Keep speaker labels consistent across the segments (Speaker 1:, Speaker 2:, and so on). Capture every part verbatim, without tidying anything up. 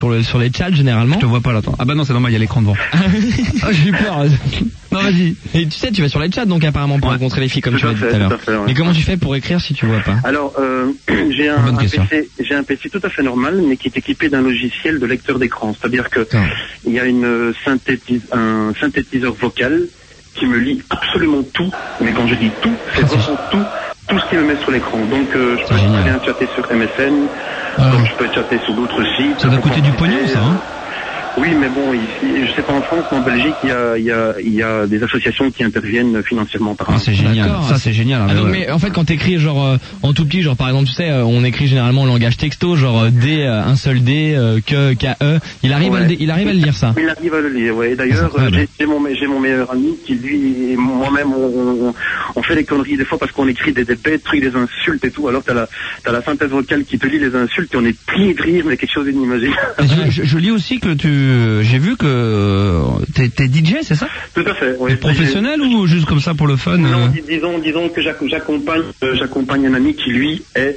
Speaker 1: sur, le, sur les chats généralement.
Speaker 2: Je te vois pas là, attends. Ah bah non, c'est normal, il y a l'écran devant.
Speaker 1: Ah, j'ai eu peur. Non, vas-y. Et tu sais, tu vas sur les chats donc apparemment pour ouais. rencontrer les filles comme tout tu l'as dit tout à l'heure. Ouais. Mais comment tu fais pour écrire si tu vois pas?
Speaker 3: Alors, euh, j'ai un, un P C, j'ai un P C tout à fait normal, mais qui est équipé d'un logiciel de lecteur d'écran. C'est-à-dire que ah. il y a une synthétise, un synthétiseur vocal qui me lit absolument tout. Mais quand je dis tout, c'est vraiment tout, tout ce qui me met sur l'écran. Donc, euh, je peux très bien chatter sur M S N, ah. donc je peux chatter sur d'autres sites.
Speaker 2: Ça doit coûter du pognon, ça, hein?
Speaker 3: Oui, mais bon, ici, je sais pas en France, mais en Belgique, il y a, il y a, il y a des associations qui interviennent financièrement par
Speaker 2: ah, c'est génial. Ça, c'est génial.
Speaker 1: Ah, donc, mais en fait, quand t'écris genre euh, en tout petit, genre par exemple, tu sais, euh, on écrit généralement en langage texto, genre euh, D, euh, un seul D, euh, que, K, E. Il arrive, ouais. à le, il arrive à le lire ça.
Speaker 3: Il arrive à le lire, ouais. D'ailleurs, ah, j'ai, j'ai mon, j'ai mon meilleur ami qui lui, et moi-même, on, on, on fait des conneries des fois parce qu'on écrit des, des bêtes trucs, des insultes et tout. Alors t'as la, t'as la synthèse vocale qui te lit les insultes et on est plié de rire, mais quelque chose d'inimaginaire.
Speaker 2: je, je lis aussi que tu, j'ai vu que t'es, t'es D J, c'est ça?
Speaker 3: Tout à fait, oui.
Speaker 2: Professionnel ou juste comme ça pour le fun?
Speaker 3: Non, dis, disons, disons que j'accompagne, euh, j'accompagne un ami qui lui est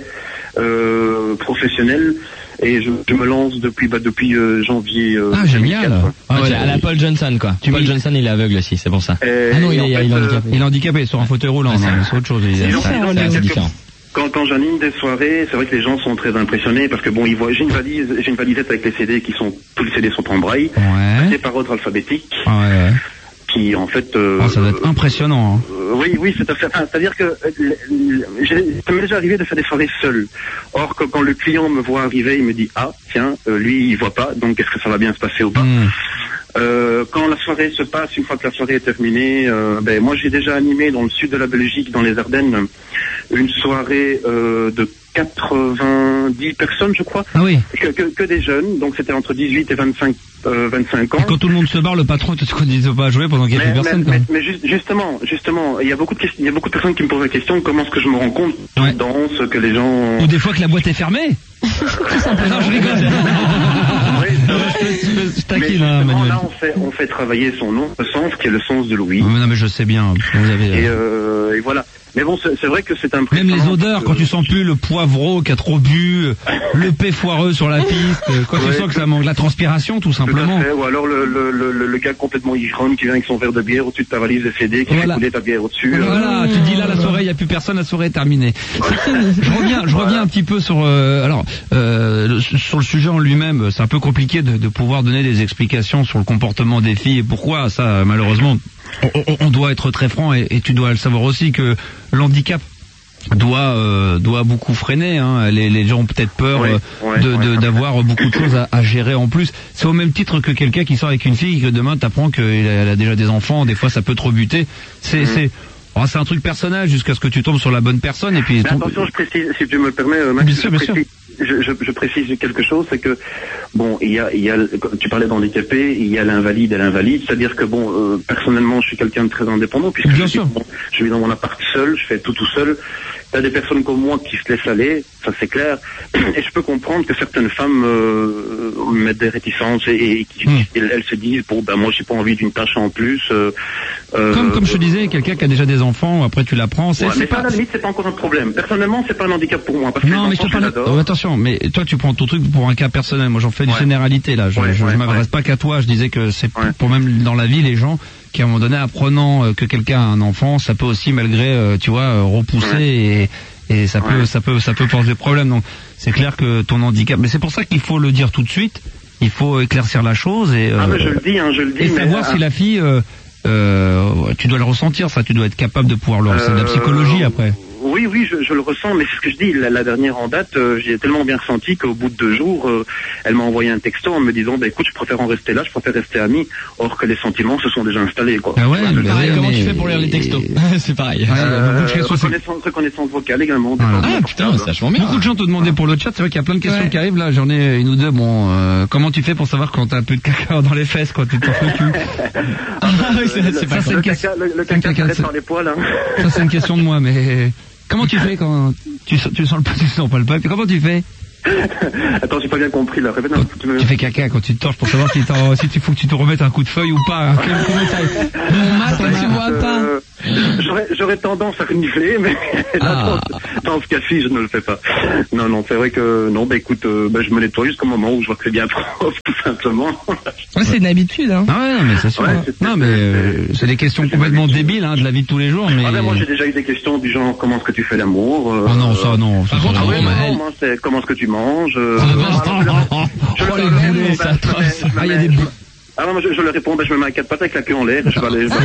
Speaker 3: euh, professionnel et je, je me lance depuis bah, depuis euh, janvier. Euh,
Speaker 2: ah génial.
Speaker 1: Ah, ouais, à la Paul Johnson quoi. Tu Paul mis... Johnson il est aveugle aussi, c'est pour ça.
Speaker 3: Et
Speaker 1: ah non, il est,
Speaker 3: fait,
Speaker 1: il est handicapé.
Speaker 2: Il est handicapé sur un fauteuil roulant, ah, c'est, c'est autre chose.
Speaker 1: C'est,
Speaker 2: c'est,
Speaker 1: c'est, c'est, c'est différent.
Speaker 3: Quand, quand j'anime des soirées, c'est vrai que les gens sont très impressionnés parce que bon, ils voient, j'ai une valise, j'ai une valisette avec les C D qui sont, tous les C D sont en braille,
Speaker 2: ouais.
Speaker 3: c'est par ordre alphabétique,
Speaker 2: ouais, ouais.
Speaker 3: qui en fait. Euh,
Speaker 2: oh, ça doit être impressionnant. Hein.
Speaker 3: Euh, oui, oui, c'est à fait. Enfin, c'est-à-dire que euh, ça m'est déjà arrivé de faire des soirées seul. Or, quand, quand le client me voit arriver, il me dit ah tiens, euh, lui il voit pas, donc est-ce que ça va bien se passer ou pas? Mm. Euh, quand la soirée se passe, une fois que la soirée est terminée, euh, ben moi j'ai déjà animé dans le sud de la Belgique, dans les Ardennes, une soirée euh, de quatre-vingt-dix personnes, je crois.
Speaker 2: Ah oui.
Speaker 3: Que, que, que des jeunes, donc c'était entre dix-huit et vingt-cinq, euh, vingt-cinq ans.
Speaker 2: Et quand tout le monde se barre, le patron te dit pas jouer pendant qu'il y a plus personne.
Speaker 3: Mais, mais, mais juste, justement, justement, il y a beaucoup de questions, il y a beaucoup de personnes qui me posent la question comment est-ce que je me rends compte ouais. qu'ils dansent, que les gens.
Speaker 2: Ou des fois que la boîte est fermée. Tout simplement. Non, je rigole.
Speaker 3: Oui, je, je taquine, hein, Manuel. Là, on fait, on fait travailler son nom, le sens qui est le sens de Louis.
Speaker 2: Mais non, mais je sais bien. Vous avez.
Speaker 3: Et, euh, et voilà. Mais bon, c'est, c'est vrai que c'est impressionnant.
Speaker 2: Même les odeurs, que... quand tu sens plus le poivreau qui a trop bu, le paix foireux sur la piste, quand ouais, tu sens que ça manque la transpiration, tout simplement.
Speaker 3: Tout à fait, ou alors le, le, le, le gars complètement ivrogne qui vient avec son verre de bière au-dessus de ta valise de C D, qui voilà. fait couler ta bière au-dessus.
Speaker 2: Voilà, euh... tu dis là la soirée, il n'y a plus personne, la soirée est terminée. je reviens, je reviens un petit peu sur, euh, alors, euh, le, sur le sujet en lui-même. C'est un peu compliqué de, de pouvoir donner des explications sur le comportement des filles et pourquoi ça, malheureusement. On, on doit être très franc et, et tu dois le savoir aussi que l'handicap doit euh, doit beaucoup freiner. Hein. Les, les gens ont peut-être peur oui, euh, ouais, de, ouais, de, d'avoir beaucoup de choses à, à gérer en plus. C'est au même titre que quelqu'un qui sort avec une fille que demain t'apprends qu'elle a, a déjà des enfants. Des fois ça peut te rebuter. C'est mmh. c'est oh, c'est un truc personnel jusqu'à ce que tu tombes sur la bonne personne et puis.
Speaker 3: Mais attention, je précise, si tu me le permets, euh, Max,
Speaker 2: bien sûr, bien sûr.
Speaker 3: Je, je, je précise quelque chose, c'est que bon, il y a, il y a, tu parlais d'handicapé, il y a l'invalide et l'invalide, c'est-à-dire que bon, euh, personnellement, je suis quelqu'un de très indépendant puisque
Speaker 2: bien
Speaker 3: je,
Speaker 2: sûr.
Speaker 3: Bon, je vis dans mon appart seul, je fais tout tout seul. Il y a des personnes comme moi qui se laissent aller, ça c'est clair, et je peux comprendre que certaines femmes euh, mettent des réticences et, et, et, mmh. et elles se disent bon ben moi j'ai pas envie d'une tâche en plus. Euh,
Speaker 2: comme comme je te disais, quelqu'un qui a déjà des enfants, après tu l'apprends, c'est,
Speaker 3: ouais,
Speaker 2: c'est
Speaker 3: mais
Speaker 2: pas.
Speaker 3: Ça, à la limite, c'est pas encore un problème. Personnellement, c'est pas un handicap pour moi. Parce que
Speaker 2: non, mais je te parle. Oh, attention, mais toi tu prends ton truc pour un cas personnel. Moi j'en fais ouais. une généralité là. Je, ouais, je, ouais, je m'adresse ouais. pas qu'à toi. Je disais que c'est ouais. pour même dans la vie les gens qui à un moment donné apprenant que quelqu'un a un enfant, ça peut aussi malgré euh, tu vois repousser ouais. et Et ça peut, ouais. ça peut, ça peut poser problème. Donc, c'est clair que ton handicap. Mais c'est pour ça qu'il faut le dire tout de suite. Il faut éclaircir la chose et.
Speaker 3: Euh, ah mais je le dis, hein, je le dis.
Speaker 2: Et savoir mais, si ah. la fille, euh, euh, tu dois le ressentir, ça. Tu dois être capable de pouvoir le. Euh, c'est de la psychologie après.
Speaker 3: Oui, oui, je, je le ressens, mais c'est ce que je dis. La, la dernière en date, euh, j'ai tellement bien ressenti qu'au bout de deux jours, euh, elle m'a envoyé un texto en me disant, bah écoute, je préfère en rester là, je préfère rester amie, or que les sentiments se sont déjà installés, quoi.
Speaker 2: Ah ouais,
Speaker 1: c'est pareil,
Speaker 2: mais
Speaker 1: comment
Speaker 2: mais...
Speaker 1: tu fais pour lire les textos? C'est pareil.
Speaker 3: Ouais, euh, reconnaissance, reconnaissance vocale également.
Speaker 2: Ah,
Speaker 1: ah putain, c'est vachement bien.
Speaker 2: Beaucoup de gens te demandaient pour le chat, c'est vrai qu'il y a plein de questions ouais. qui arrivent là. J'en ai une ou deux. Bon, euh, comment tu fais pour savoir quand t'as un peu de caca dans les fesses, quand tu t'en fais le cul?
Speaker 3: Ah oui, c'est, c'est pas ça. Le caca, le caca s'arrête par les poils. Hein.
Speaker 2: Ça c'est une question de moi, mais. Comment tu fais quand tu, tu sens le tu sens pas le papier? Comment tu fais?
Speaker 3: Attends, j'ai pas bien compris là. Répète un
Speaker 2: tu, tu fais caca quand tu te torches pour savoir si si tu faut que tu te remettes un coup de feuille ou pas. Comment ça?
Speaker 1: Mon mat, tu vois pas.
Speaker 3: Je j'aurais, j'aurais tendance à renifler, mais ah. dans, dans ce cas-ci, je ne le fais pas. Non, non, c'est vrai que, non, bah écoute, euh, bah, je me nettoie jusqu'au moment où je vois que c'est bien propre, tout simplement.
Speaker 4: Ouais, c'est une habitude, hein.
Speaker 2: Ah ouais, non, mais c'est sûr. Ouais, c'est, non, mais euh, c'est des questions complètement débiles, hein, de la vie de tous les jours, mais...
Speaker 3: Ah ben, moi, j'ai déjà eu des questions du genre, comment est-ce que tu fais l'amour? euh,
Speaker 2: Ah non, ça, non. Ça,
Speaker 3: ah,
Speaker 2: ça,
Speaker 3: ah ouais,
Speaker 2: non,
Speaker 3: non, non, moi, c'est comment est-ce que tu manges? euh,
Speaker 2: Ah,
Speaker 3: je
Speaker 2: oh, les boulets, c'est atroce. Ah, il y a des bouts.
Speaker 3: Ah non, moi, je, je le réponds, ben, je me mets à quatre pattes avec la queue en l'air, je vais aller...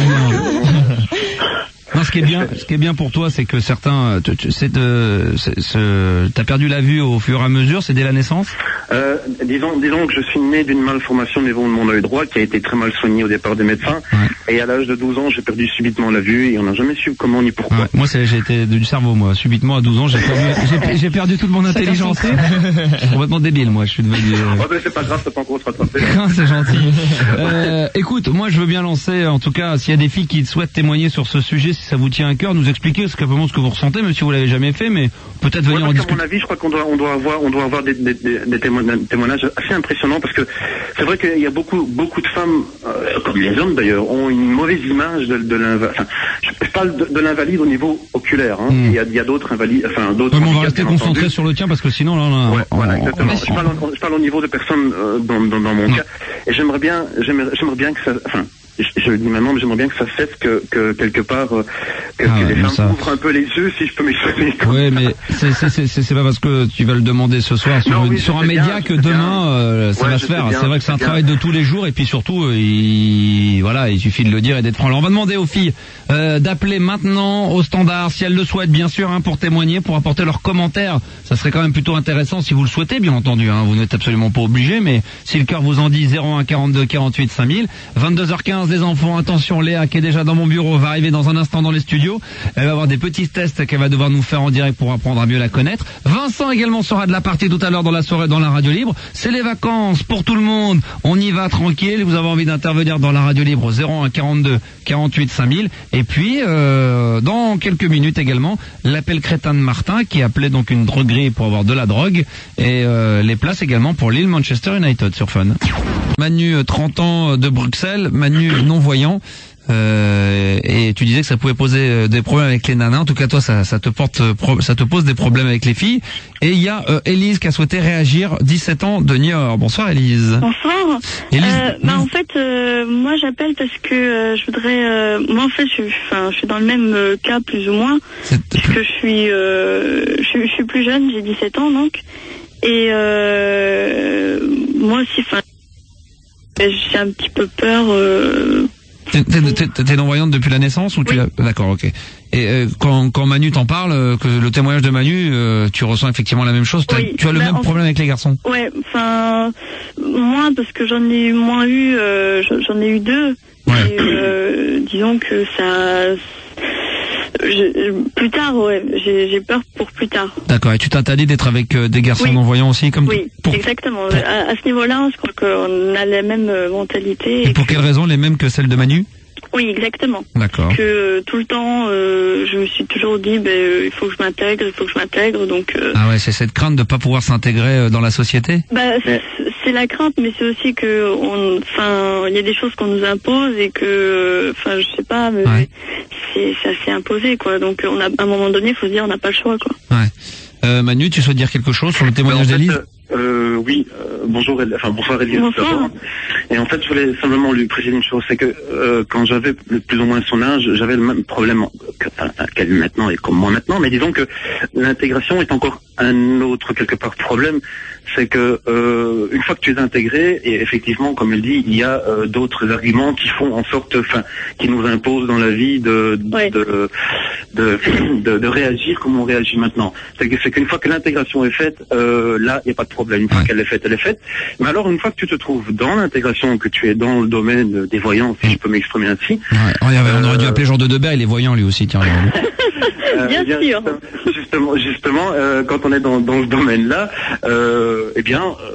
Speaker 2: Non, ce qui est bien, ce qui est bien pour toi, c'est que certains, tu, tu, c'est de, c'est, c'est, t'as perdu la vue au fur et à mesure, c'est dès la naissance.
Speaker 3: Euh, disons, disons que je suis né d'une malformation au niveau de mon œil droit qui a été très mal soignée au départ des médecins. Ouais. Et à l'âge de douze ans, j'ai perdu subitement la vue et on n'a jamais su comment ni pourquoi.
Speaker 2: Ouais, moi, c'est, j'ai été du cerveau, moi. Subitement à douze ans, j'ai perdu, j'ai, j'ai perdu toute mon intelligence. Je suis complètement débile, moi. Je suis devenu.
Speaker 3: Euh... Oh, ben, c'est pas grave, c'est pas encore se rattraper.
Speaker 2: C'est gentil. Euh, écoute, moi, je veux bien lancer, en tout cas, s'il y a des filles qui souhaitent témoigner sur ce sujet, si ça vous tient à cœur, nous expliquer ce que, ce que vous ressentez, même si vous l'avez jamais fait, mais peut-être venir
Speaker 3: ouais,
Speaker 2: en discuter.
Speaker 3: À mon avis, je crois qu'on doit, on doit avoir, on doit avoir des, des, des, des témoignages assez impressionnants parce que c'est vrai qu'il y a beaucoup, beaucoup de femmes, euh, comme les hommes d'ailleurs, ont une mauvaise image de, de l'invalide. Enfin, je parle de, de l'invalide au niveau oculaire. Hein. Mm. Il y a, il y a d'autres invalides, enfin d'autres.
Speaker 2: Ouais, on va rester concentré sur le tien parce que sinon là, là
Speaker 3: ouais,
Speaker 2: on,
Speaker 3: voilà,
Speaker 2: on,
Speaker 3: exactement.
Speaker 2: on,
Speaker 3: je, parle, je parle au niveau de personnes euh, dans, dans, dans mon non. cas, et j'aimerais bien, j'aimerais, j'aimerais bien que ça, enfin. Je le dis maintenant, mais j'aimerais bien que ça cesse que, que quelque part, euh, que, ah, que les femmes ça... ouvrent un peu les yeux, si je peux m'exprimer.
Speaker 2: Oui, mais c'est, c'est, c'est, c'est pas parce que tu vas le demander ce soir sur, non, une, oui, sur un média bien, que demain euh, ça ouais, va se faire. Bien, c'est vrai que c'est un bien. travail de tous les jours et puis surtout, euh, il, voilà, il suffit de le dire et d'être franc. Alors on va demander aux filles euh, d'appeler maintenant au standard, si elles le souhaitent, bien sûr, hein, pour témoigner, pour apporter leurs commentaires. Ça serait quand même plutôt intéressant si vous le souhaitez, bien entendu. Hein, vous n'êtes absolument pas obligé, mais si le cœur vous en dit, zéro un quarante-deux quarante-huit cinq mille, vingt-deux heures quinze, les enfants, attention, Léa qui est déjà dans mon bureau va arriver dans un instant dans les studios. Elle va avoir des petits tests qu'elle va devoir nous faire en direct pour apprendre à mieux la connaître. Vincent également sera de la partie tout à l'heure dans la soirée dans la radio libre. C'est les vacances pour tout le monde. On y va tranquille. Vous avez envie d'intervenir dans la radio libre, zéro un quarante-deux quarante-huit cinq mille. Et puis, euh, dans quelques minutes également, l'appel crétin de Martin qui appelait donc une droguerie pour avoir de la drogue. Et euh, les places également pour Lille Manchester United sur Fun. Manu, trente ans de Bruxelles. Manu non-voyant. Euh, et tu disais que ça pouvait poser des problèmes avec les nanas. En tout cas, toi, ça, ça te porte, ça te pose des problèmes avec les filles. Et il y a euh, Élise qui a souhaité réagir, dix-sept ans de Niort. Bonsoir, Élise.
Speaker 5: Bonsoir.
Speaker 2: Élise,
Speaker 5: euh, bah en fait, euh, moi j'appelle parce que euh, je voudrais. Euh, moi en fait, je, enfin, je suis dans le même euh, cas plus ou moins, puisque je suis, euh, je, je suis plus jeune, j'ai dix-sept ans donc, et euh, moi aussi, enfin, j'ai un petit peu peur. Euh,
Speaker 2: T'es, t'es, t'es, t'es non-voyante depuis la naissance ou tu
Speaker 5: oui.
Speaker 2: l'as... D'accord, ok. Et euh, quand, quand Manu t'en parle, euh, que le témoignage de Manu, euh, tu ressens effectivement la même chose.
Speaker 5: Oui.
Speaker 2: Tu as le bah, même problème fait... avec les garçons.
Speaker 5: Ouais, enfin moi parce que j'en ai moins eu, euh, j'en ai eu deux. Ouais. Et, euh, disons que ça. Je, plus tard, ouais, j'ai, j'ai peur pour plus tard.
Speaker 2: D'accord, et tu t'interdis d'être avec euh, des garçons oui. non-voyants aussi comme
Speaker 5: Oui,
Speaker 2: pour...
Speaker 5: exactement. Pour... À, à ce niveau-là, je crois qu'on a la même mentalité.
Speaker 2: Et, et pour que... quelles raisons, les mêmes que celles de Manu ?
Speaker 5: Oui, exactement.
Speaker 2: D'accord.
Speaker 5: Que euh, tout le temps, euh, je me suis toujours dit, ben, euh, il faut que je m'intègre, il faut que je m'intègre, donc. Euh...
Speaker 2: Ah ouais, c'est cette crainte de pas pouvoir s'intégrer euh, dans la société.
Speaker 5: Bah, c'est, c'est la crainte, mais c'est aussi que, enfin, il y a des choses qu'on nous impose et que, enfin, je sais pas, mais ouais. c'est, c'est assez imposé, quoi. Donc, on a, à un moment donné, il faut se dire, on n'a pas le choix, quoi.
Speaker 2: Ouais. Euh, Manu, tu souhaites dire quelque chose sur le témoignage
Speaker 3: ben, en fait,
Speaker 2: d'Élise ?
Speaker 3: Euh, oui, euh, bonjour, enfin bonsoir Élise.
Speaker 5: Bonsoir.
Speaker 3: Et en fait, je voulais simplement lui préciser une chose, c'est que euh, quand j'avais plus ou moins son âge, j'avais le même problème enfin, qu'elle maintenant et comme moi maintenant, mais disons que l'intégration est encore un autre quelque part problème, c'est que euh, une fois que tu es intégré, et effectivement, comme elle dit, il y a euh, d'autres arguments qui font en sorte, enfin, qui nous imposent dans la vie de de, ouais. de, de, de de réagir comme on réagit maintenant. C'est, que, c'est qu'une fois que l'intégration est faite, euh, là, il n'y a pas de problème. Une fois ouais. qu'elle est faite, elle est faite. Mais alors, une fois que tu te trouves dans l'intégration, que tu es dans le domaine des voyants, si mmh. je peux m'exprimer ainsi.
Speaker 2: Ouais. Oh, on, avait, euh, on aurait dû appeler Jean de Debert, il est voyant lui aussi, tiens.
Speaker 5: euh, bien, bien sûr.
Speaker 3: Justement, justement, euh, quand on est dans, dans ce domaine-là, euh, eh bien, euh,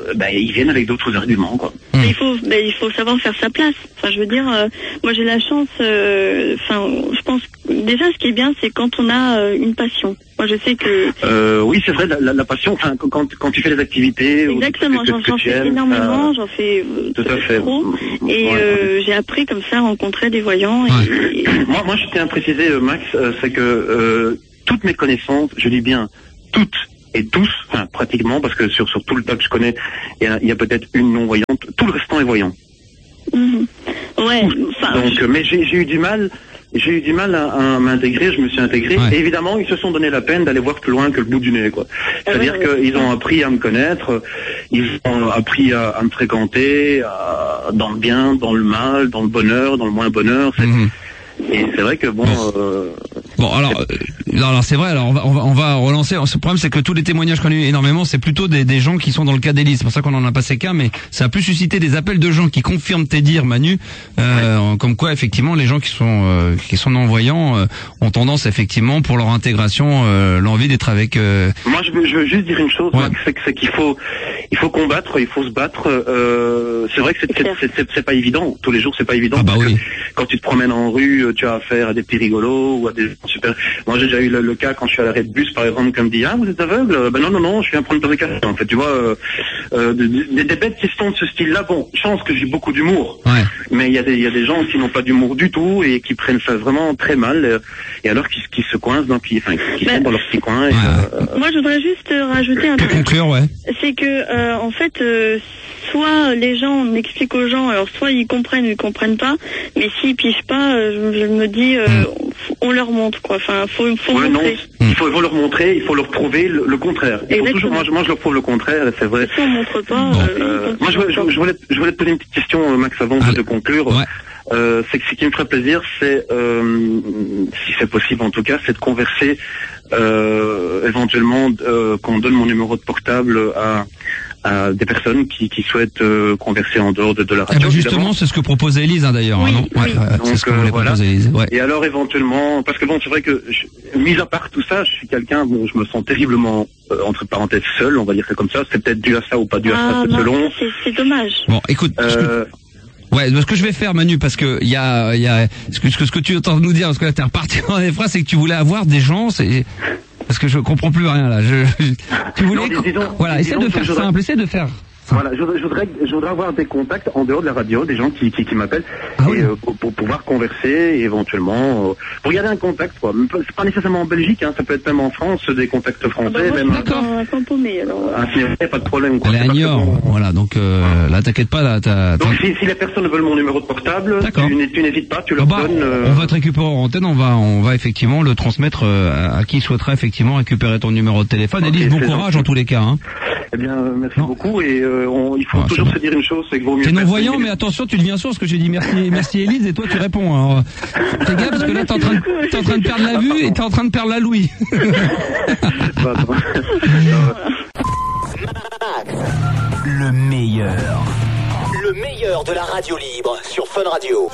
Speaker 3: ben, ils viennent avec d'autres arguments, quoi.
Speaker 5: Mmh. Il faut, ben, il faut savoir faire sa place. Enfin, je veux dire, euh, moi j'ai la chance. Enfin, euh, je pense déjà ce qui est bien, c'est quand on a euh, une passion. Moi, je sais que.
Speaker 3: Euh, oui, c'est vrai, la, la, la passion. Enfin, quand quand tu fais des activités.
Speaker 5: Exactement, j'en fais aimes, énormément, euh, j'en fais euh,
Speaker 3: tout à fait
Speaker 5: trop, et ouais, euh, ouais. j'ai appris comme ça à rencontrer des voyants. Et,
Speaker 3: ouais.
Speaker 5: et...
Speaker 3: Moi, moi, je tiens à préciser, Max, euh, c'est que euh, toutes mes connaissances, je dis bien toutes. Et tous, enfin pratiquement, parce que sur, sur tout le tas que je connais, il y a, y a peut-être une non-voyante, tout le restant est voyant.
Speaker 5: Mmh. Ouais, enfin...
Speaker 3: Donc, je... mais j'ai, j'ai eu du mal, j'ai eu du mal à, à m'intégrer, je me suis intégré, ouais. et évidemment, ils se sont donné la peine d'aller voir plus loin que le bout du nez, quoi. C'est-à-dire ah ouais, qu'ils ouais. ont appris à me connaître, ils ont appris à, à me fréquenter, à, dans le bien, dans le mal, dans le bonheur, dans le moins bonheur, c'est... Mmh. Et c'est vrai que bon.
Speaker 2: Bon,
Speaker 3: euh,
Speaker 2: bon alors, euh, alors c'est vrai. Alors on va, on va, on va relancer. Ce problème, c'est que tous les témoignages qu'on a eu énormément, c'est plutôt des, des gens qui sont dans le cas d'Élise. C'est pour ça qu'on en a passé qu'un, mais ça a plus suscité des appels de gens qui confirment tes dires, Manu, euh, ouais. comme quoi effectivement les gens qui sont euh, qui sont non-voyants euh, ont tendance effectivement pour leur intégration, euh, l'envie d'être avec. Euh...
Speaker 3: Moi, je veux, je veux juste dire une chose, ouais. Max, c'est, c'est qu'il faut il faut combattre, il faut se battre. Euh, c'est vrai que c'est, c'est, c'est, c'est, c'est pas évident. Tous les jours, c'est pas évident.
Speaker 2: Ah bah
Speaker 3: parce
Speaker 2: oui.
Speaker 3: que quand tu te promènes en rue, tu as affaire à des petits rigolos ou à des super. Moi, j'ai déjà eu le, le cas quand je suis à l'arrêt de bus, par exemple, comme me dit, ah, vous êtes aveugle? Ben non, non, non, je viens prendre des café. En fait, tu vois, euh, euh, des, des bêtes qui sont de ce style-là. Bon, chance que j'ai beaucoup d'humour.
Speaker 2: Ouais.
Speaker 3: Mais il y a des, il y a des gens qui n'ont pas d'humour du tout et qui prennent ça vraiment très mal. Euh, et alors qui, qui se coincent, donc qui, enfin, qui sont dans leur petit coin. Et,
Speaker 2: ouais.
Speaker 3: euh,
Speaker 5: Moi, je voudrais juste rajouter un truc.
Speaker 2: Conclure, ouais.
Speaker 5: C'est que, euh, en fait, euh, soit les gens, on explique aux gens, alors soit ils comprennent ou ils comprennent pas, mais s'ils pigent pas, euh, je, je me dis, euh, mm. on leur montre, quoi. Enfin, faut, faut
Speaker 3: ouais,
Speaker 5: montrer.
Speaker 3: Non, il faut, il faut leur montrer, il faut leur prouver le, le contraire. Il faut toujours, moi, je, moi, je leur prouve le contraire, c'est vrai.
Speaker 5: Si on montre pas, bon. euh,
Speaker 3: euh, moi, je, je, je, voulais, je voulais te poser une petite question, Max, avant ah, de conclure.
Speaker 2: Ouais.
Speaker 3: Euh, c'est que ce qui me ferait plaisir, c'est, euh, si c'est possible en tout cas, c'est de converser, euh, éventuellement, euh, qu'on donne mon numéro de portable à, à des personnes qui, qui souhaitent euh, converser en dehors de, de la radio.
Speaker 2: Eh ben justement, c'est ce que proposait Élise, hein, d'ailleurs.
Speaker 5: Oui,
Speaker 2: hein, non
Speaker 5: oui.
Speaker 2: ouais, ouais,
Speaker 3: donc,
Speaker 2: c'est ce que
Speaker 3: euh,
Speaker 2: voulait
Speaker 3: voilà.
Speaker 2: proposer Élise. Ouais.
Speaker 3: Et alors éventuellement, parce que bon, c'est vrai que, je, mis à part tout ça, je suis quelqu'un, bon, je me sens terriblement, euh, entre parenthèses, seul, on va dire que comme ça. C'est peut-être dû à ça ou pas dû à
Speaker 5: ah,
Speaker 3: ça, c'est
Speaker 5: non,
Speaker 3: selon.
Speaker 5: C'est, c'est dommage.
Speaker 2: Bon, écoute.
Speaker 3: Euh,
Speaker 2: que... Ouais, ce que je vais faire, Manu, parce que il y a, il y a, ce que, ce que, ce que tu entends nous dire, parce que là t'es reparti dans les phrases, c'est que tu voulais avoir des gens, c'est, parce que je comprends plus rien là. Je, je tu voulais,
Speaker 3: non, disons,
Speaker 2: voilà, essaie de faire
Speaker 3: je
Speaker 2: simple, essaie de faire.
Speaker 3: Voilà, je voudrais, je voudrais, je voudrais avoir des contacts en dehors de la radio, des gens qui, qui, qui m'appellent, ah et, oui. euh, pour, pour pouvoir converser, et éventuellement, euh, pour garder un contact, quoi. C'est pas nécessairement en Belgique, hein, ça peut être même en France, des contacts français,
Speaker 5: ah bah moi,
Speaker 3: même.
Speaker 5: D'accord. Un Saint-Paumé, alors.
Speaker 3: Ah, il n'y a pas de problème, quoi.
Speaker 2: Elle est à Niort, bon, voilà, donc, euh, voilà. Là, t'inquiète pas, là, t'as,
Speaker 3: donc, si, si les personnes veulent mon numéro de portable, tu, tu n'hésites pas, tu leur
Speaker 2: bah,
Speaker 3: donnes, euh...
Speaker 2: on va te récupérer en antenne, on va, on va effectivement le transmettre euh, à, à qui souhaitera effectivement récupérer ton numéro de téléphone. Okay, Élise, bon courage gentil. En tous les cas, hein.
Speaker 3: Eh bien, merci non. beaucoup, et euh, on, il faut ouais, toujours se dire une chose, c'est que vaut mieux...
Speaker 2: T'es non-voyant, mais attention, tu deviens sourd, parce que j'ai dit merci, merci Élise, et toi tu réponds. Alors, fais gaffe, parce que là t'es en train de, t'es en train de perdre la vue, et t'es en train de perdre la louis.
Speaker 6: Le meilleur. Le meilleur de la radio libre sur Fun Radio.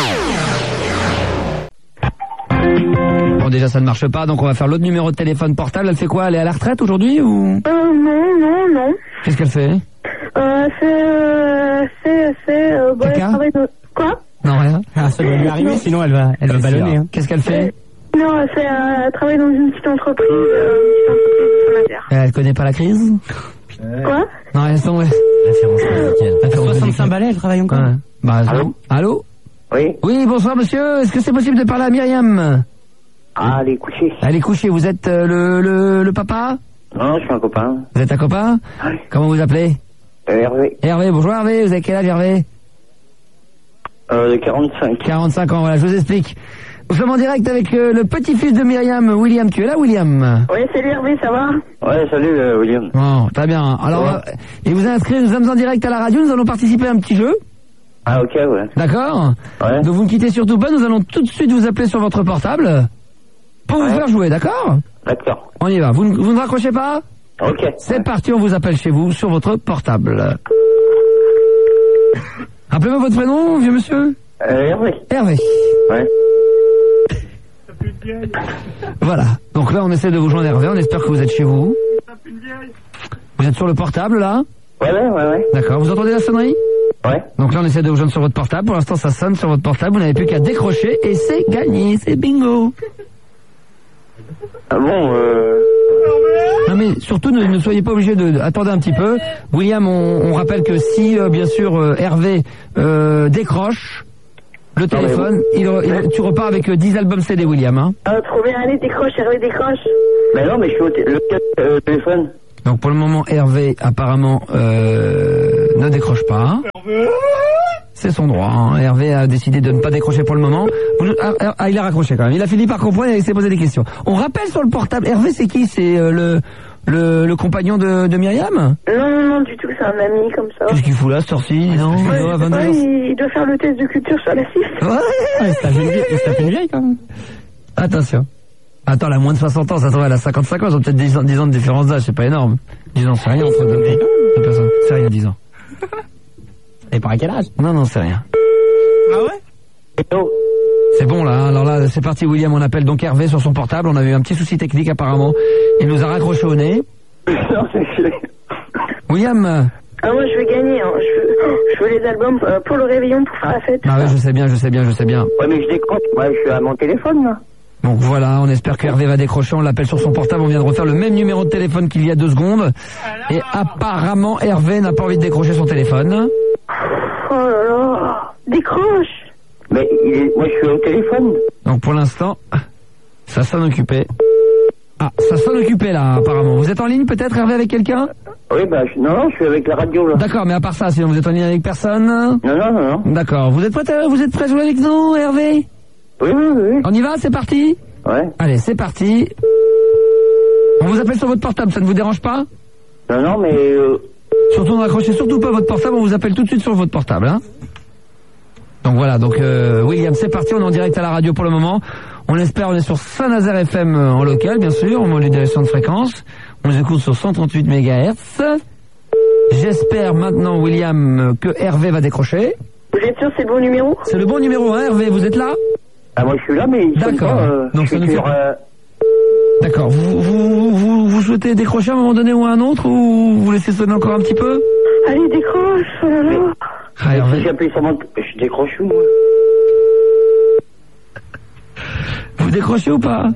Speaker 7: Bon, déjà ça ne marche pas, donc on va faire l'autre numéro de téléphone portable. Elle fait quoi? Elle est à la retraite aujourd'hui ou?
Speaker 8: Euh, non, non, non.
Speaker 7: Qu'est-ce qu'elle fait?
Speaker 8: Euh, c'est, euh, c'est, c'est, euh, bon, elle travaille dans... Quoi?
Speaker 7: Non, rien.
Speaker 4: Ah, ça doit lui arriver, sinon elle va, elle va ballonner, hein.
Speaker 7: Qu'est-ce qu'elle fait?
Speaker 8: Non, elle fait, euh, elle travaille dans une petite entreprise, euh, une petite entreprise de sanitaire.
Speaker 7: Elle connaît pas la crise?
Speaker 8: Quoi?
Speaker 7: Non, elles sont, ouais.
Speaker 4: Référence musicale. soixante-cinq balais, elle travaille encore. Ouais.
Speaker 7: Bah,
Speaker 9: allô?
Speaker 7: Allô?
Speaker 9: Oui.
Speaker 7: Oui, bonsoir monsieur. Est-ce que c'est possible de parler à Myriam?
Speaker 9: Ah, elle est couchée.
Speaker 7: Elle est couchée. Vous êtes euh, le, le, le papa?
Speaker 9: Non, je suis un copain.
Speaker 7: Vous êtes un copain?
Speaker 9: Oui.
Speaker 7: Comment vous appelez?
Speaker 9: Euh, Hervé.
Speaker 7: Hervé, bonjour Hervé. Vous avez quel âge Hervé?
Speaker 9: Euh, quarante-cinq.
Speaker 7: quarante-cinq ans, voilà, je vous explique. Nous sommes en direct avec euh, le petit-fils de Myriam, William. Tu es là, William?
Speaker 8: Oui, salut Hervé, ça va?
Speaker 9: Ouais, salut euh, William.
Speaker 7: Bon, très bien. Alors, euh, et vous inscrivez, nous sommes en direct à la radio, nous allons participer à un petit jeu.
Speaker 9: Ah, ok, ouais.
Speaker 7: D'accord?
Speaker 9: Ouais.
Speaker 7: Donc vous ne quittez surtout pas, nous allons tout de suite vous appeler sur votre portable pour ouais. vous faire jouer, d'accord?
Speaker 9: D'accord.
Speaker 7: On y va. Vous, vous ne raccrochez pas?
Speaker 9: Ok.
Speaker 7: C'est ouais. parti, on vous appelle chez vous sur votre portable. Rappelez-moi votre prénom, vieux monsieur?
Speaker 9: Euh, Hervé.
Speaker 7: Hervé.
Speaker 9: Ouais.
Speaker 7: Voilà. Donc là, on essaie de vous joindre Hervé. On espère que vous êtes chez vous. Vous êtes sur le portable, là?
Speaker 9: Ouais, ouais, ouais, ouais.
Speaker 7: D'accord, vous entendez la sonnerie?
Speaker 9: Ouais.
Speaker 7: Donc là, on essaie de vous joindre sur votre portable. Pour l'instant, ça sonne sur votre portable. Vous n'avez plus qu'à décrocher et c'est gagné. C'est bingo.
Speaker 9: Ah bon, euh...
Speaker 7: Non mais surtout, ne, ne soyez pas obligés de... Attendez un petit peu. William, on, on rappelle que si, euh, bien sûr, euh, Hervé euh, décroche le téléphone, il, il, tu repars avec euh, dix albums C D, William. Hein.
Speaker 8: Ah, trop bien, allez, décroche, Hervé, décroche.
Speaker 9: Mais non, mais je suis au t- le euh, téléphone.
Speaker 7: Donc pour le moment, Hervé, apparemment, euh, ne décroche pas. C'est son droit. Hein. Hervé a décidé de ne pas décrocher pour le moment. Ah, ah, il a raccroché quand même. Il a fini par comprendre et il s'est posé des questions. On rappelle sur le portable. Hervé, c'est qui? C'est euh, le, le le compagnon de, de Myriam?
Speaker 8: Non, non, non, du tout. C'est un ami comme ça.
Speaker 7: Qu'est-ce qu'il fout là, ce torsi? Non,
Speaker 8: ouais,
Speaker 7: non, à
Speaker 8: pas, il, il doit faire le test de culture sur la C I F.
Speaker 7: Ouais, ouais, ça fait une vieille quand même. Attention. Attends, elle a moins de soixante ans, ça se trouve, elle a cinquante-cinq ans, ils ont peut-être dix ans, dix ans de différence d'âge, c'est pas énorme. dix ans, c'est rien entre deux, deux personnes. C'est rien, dix ans.
Speaker 4: Et par quel âge?
Speaker 7: Non, non, c'est rien.
Speaker 10: Ah ouais?
Speaker 7: C'est bon, là, hein. Alors là, c'est parti, William, on appelle donc Hervé sur son portable, on a eu un petit souci technique, apparemment. Il nous a raccroché au nez.
Speaker 9: Non, c'est...
Speaker 7: William.
Speaker 8: Ah, moi, je veux gagner, hein. Je veux, je veux les albums euh, pour le réveillon, pour faire la fête.
Speaker 7: Ah ouais, je sais bien, je sais bien, je sais bien.
Speaker 9: Ouais, mais je décroche, moi, je suis à mon téléphone, là.
Speaker 7: Donc voilà, on espère que Hervé va décrocher, on l'appelle sur son portable, on vient de refaire le même numéro de téléphone qu'il y a deux secondes. Et apparemment, Hervé n'a pas envie de décrocher son téléphone.
Speaker 8: Oh là là, décroche.
Speaker 9: Mais il est... moi, je suis au téléphone.
Speaker 7: Donc pour l'instant, ça sonne occupé. Ah, ça sonne occupé là, apparemment. Vous êtes en ligne peut-être, Hervé, avec quelqu'un?
Speaker 9: Oui, bah, je... non, non, je suis avec la radio, là.
Speaker 7: D'accord, mais à part ça, sinon vous êtes en ligne avec personne?
Speaker 9: Non, non, non, non.
Speaker 7: D'accord, vous êtes prêt, à... vous êtes prêt à jouer avec nous, Hervé?
Speaker 9: Oui, oui, oui.
Speaker 7: On y va, c'est parti?
Speaker 9: Ouais.
Speaker 7: Allez, c'est parti. On vous appelle sur votre portable, ça ne vous dérange pas?
Speaker 9: Non, non, mais... Euh...
Speaker 7: Surtout ne raccrochez surtout pas votre portable, on vous appelle tout de suite sur votre portable, hein. Donc voilà, donc euh, William, c'est parti, on est en direct à la radio pour le moment. On espère, on est sur Saint-Nazaire F M en local, bien sûr, en modulation de fréquence. On nous écoute sur cent trente-huit mégahertz. J'espère maintenant, William, que Hervé va décrocher.
Speaker 8: Vous êtes sûr c'est le bon numéro?
Speaker 7: C'est le bon numéro, hein, Hervé, vous êtes là?
Speaker 9: Ah, moi je suis là, mais...
Speaker 7: D'accord,
Speaker 9: euh,
Speaker 7: donc ça nous
Speaker 9: sur,
Speaker 7: fait...
Speaker 9: euh...
Speaker 7: D'accord, vous, vous, vous, vous souhaitez décrocher à un moment donné ou à un autre, ou vous laissez sonner encore un petit peu?
Speaker 8: Allez, décroche, oh là là.
Speaker 7: Ah, Hervé.
Speaker 9: Si j'appuie sur mon... Je décroche où, moi?
Speaker 7: Vous décrochez ou pas?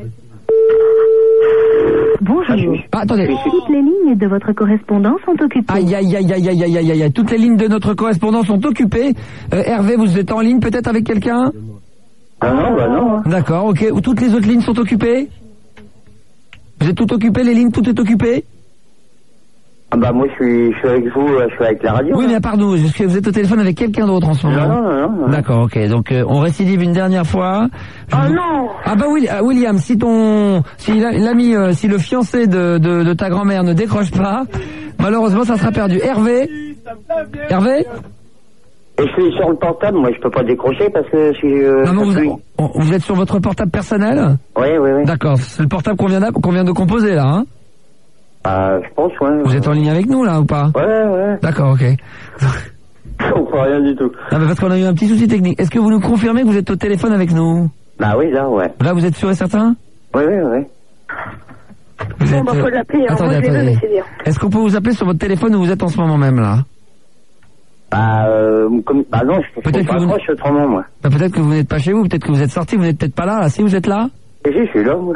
Speaker 11: Bonjour.
Speaker 7: Ah, attendez.
Speaker 11: Toutes les lignes de votre correspondant sont occupées.
Speaker 7: Aïe, aïe, aïe, aïe, aïe, aïe, aïe, aïe, aïe. Toutes les lignes de notre correspondant sont occupées. Euh, Hervé, vous êtes en ligne peut-être avec quelqu'un?
Speaker 9: Ah non, bah non.
Speaker 7: D'accord, ok. Ou toutes les autres lignes sont occupées? Vous êtes toutes occupées, les lignes, tout est occupé?
Speaker 9: Ah bah moi je suis, je suis avec vous, je suis avec la radio.
Speaker 7: Oui, mais à part nous, est-ce que vous êtes au téléphone avec quelqu'un d'autre en ce moment?
Speaker 9: Non, non, non. non.
Speaker 7: D'accord, ok. Donc euh, on récidive une dernière fois. Je
Speaker 8: Oh
Speaker 7: vous...
Speaker 8: non.
Speaker 7: Ah bah oui, euh, William, si ton, si l'ami, euh, si le fiancé de, de, de ta grand-mère ne décroche pas, malheureusement ça sera perdu. Hervé, Hervé.
Speaker 9: Et je suis sur le portable, moi je peux pas décrocher parce que si je...
Speaker 7: Non, non, vous, on- vous êtes sur votre portable personnel?
Speaker 9: Oui, oui, oui.
Speaker 7: D'accord, c'est le portable qu'on vient, d'a- qu'on vient de composer là, hein?
Speaker 9: Ah, je pense, ouais.
Speaker 7: Vous êtes en ligne avec nous là ou pas?
Speaker 9: Ouais, ouais.
Speaker 7: D'accord, ok.
Speaker 9: Je comprends rien du tout.
Speaker 7: Ah bah parce qu'on a eu un petit souci technique. Est-ce que vous nous confirmez que vous êtes au téléphone avec nous?
Speaker 9: Bah oui, là, ouais.
Speaker 7: Là, vous êtes sûr et certain?
Speaker 9: Oui, oui, oui.
Speaker 7: Vous
Speaker 8: Bon,
Speaker 7: êtes,
Speaker 8: bah,
Speaker 7: euh,
Speaker 8: faut l'appeler, hein.
Speaker 7: attendez,
Speaker 8: Moi, je les veux,
Speaker 7: attendez.
Speaker 8: mais c'est bien.
Speaker 7: Est-ce qu'on peut vous appeler sur votre téléphone où vous êtes en ce moment même là?
Speaker 9: Bah, euh, comme... bah non, je
Speaker 7: Peut-être
Speaker 9: peux
Speaker 7: que
Speaker 9: pas
Speaker 7: vous-
Speaker 9: proche autrement, moi.
Speaker 7: Bah, peut-être que vous n'êtes pas chez vous, peut-être que vous êtes sorti, vous n'êtes peut-être pas là, là. Si vous êtes là?
Speaker 9: Et si, je suis là, moi.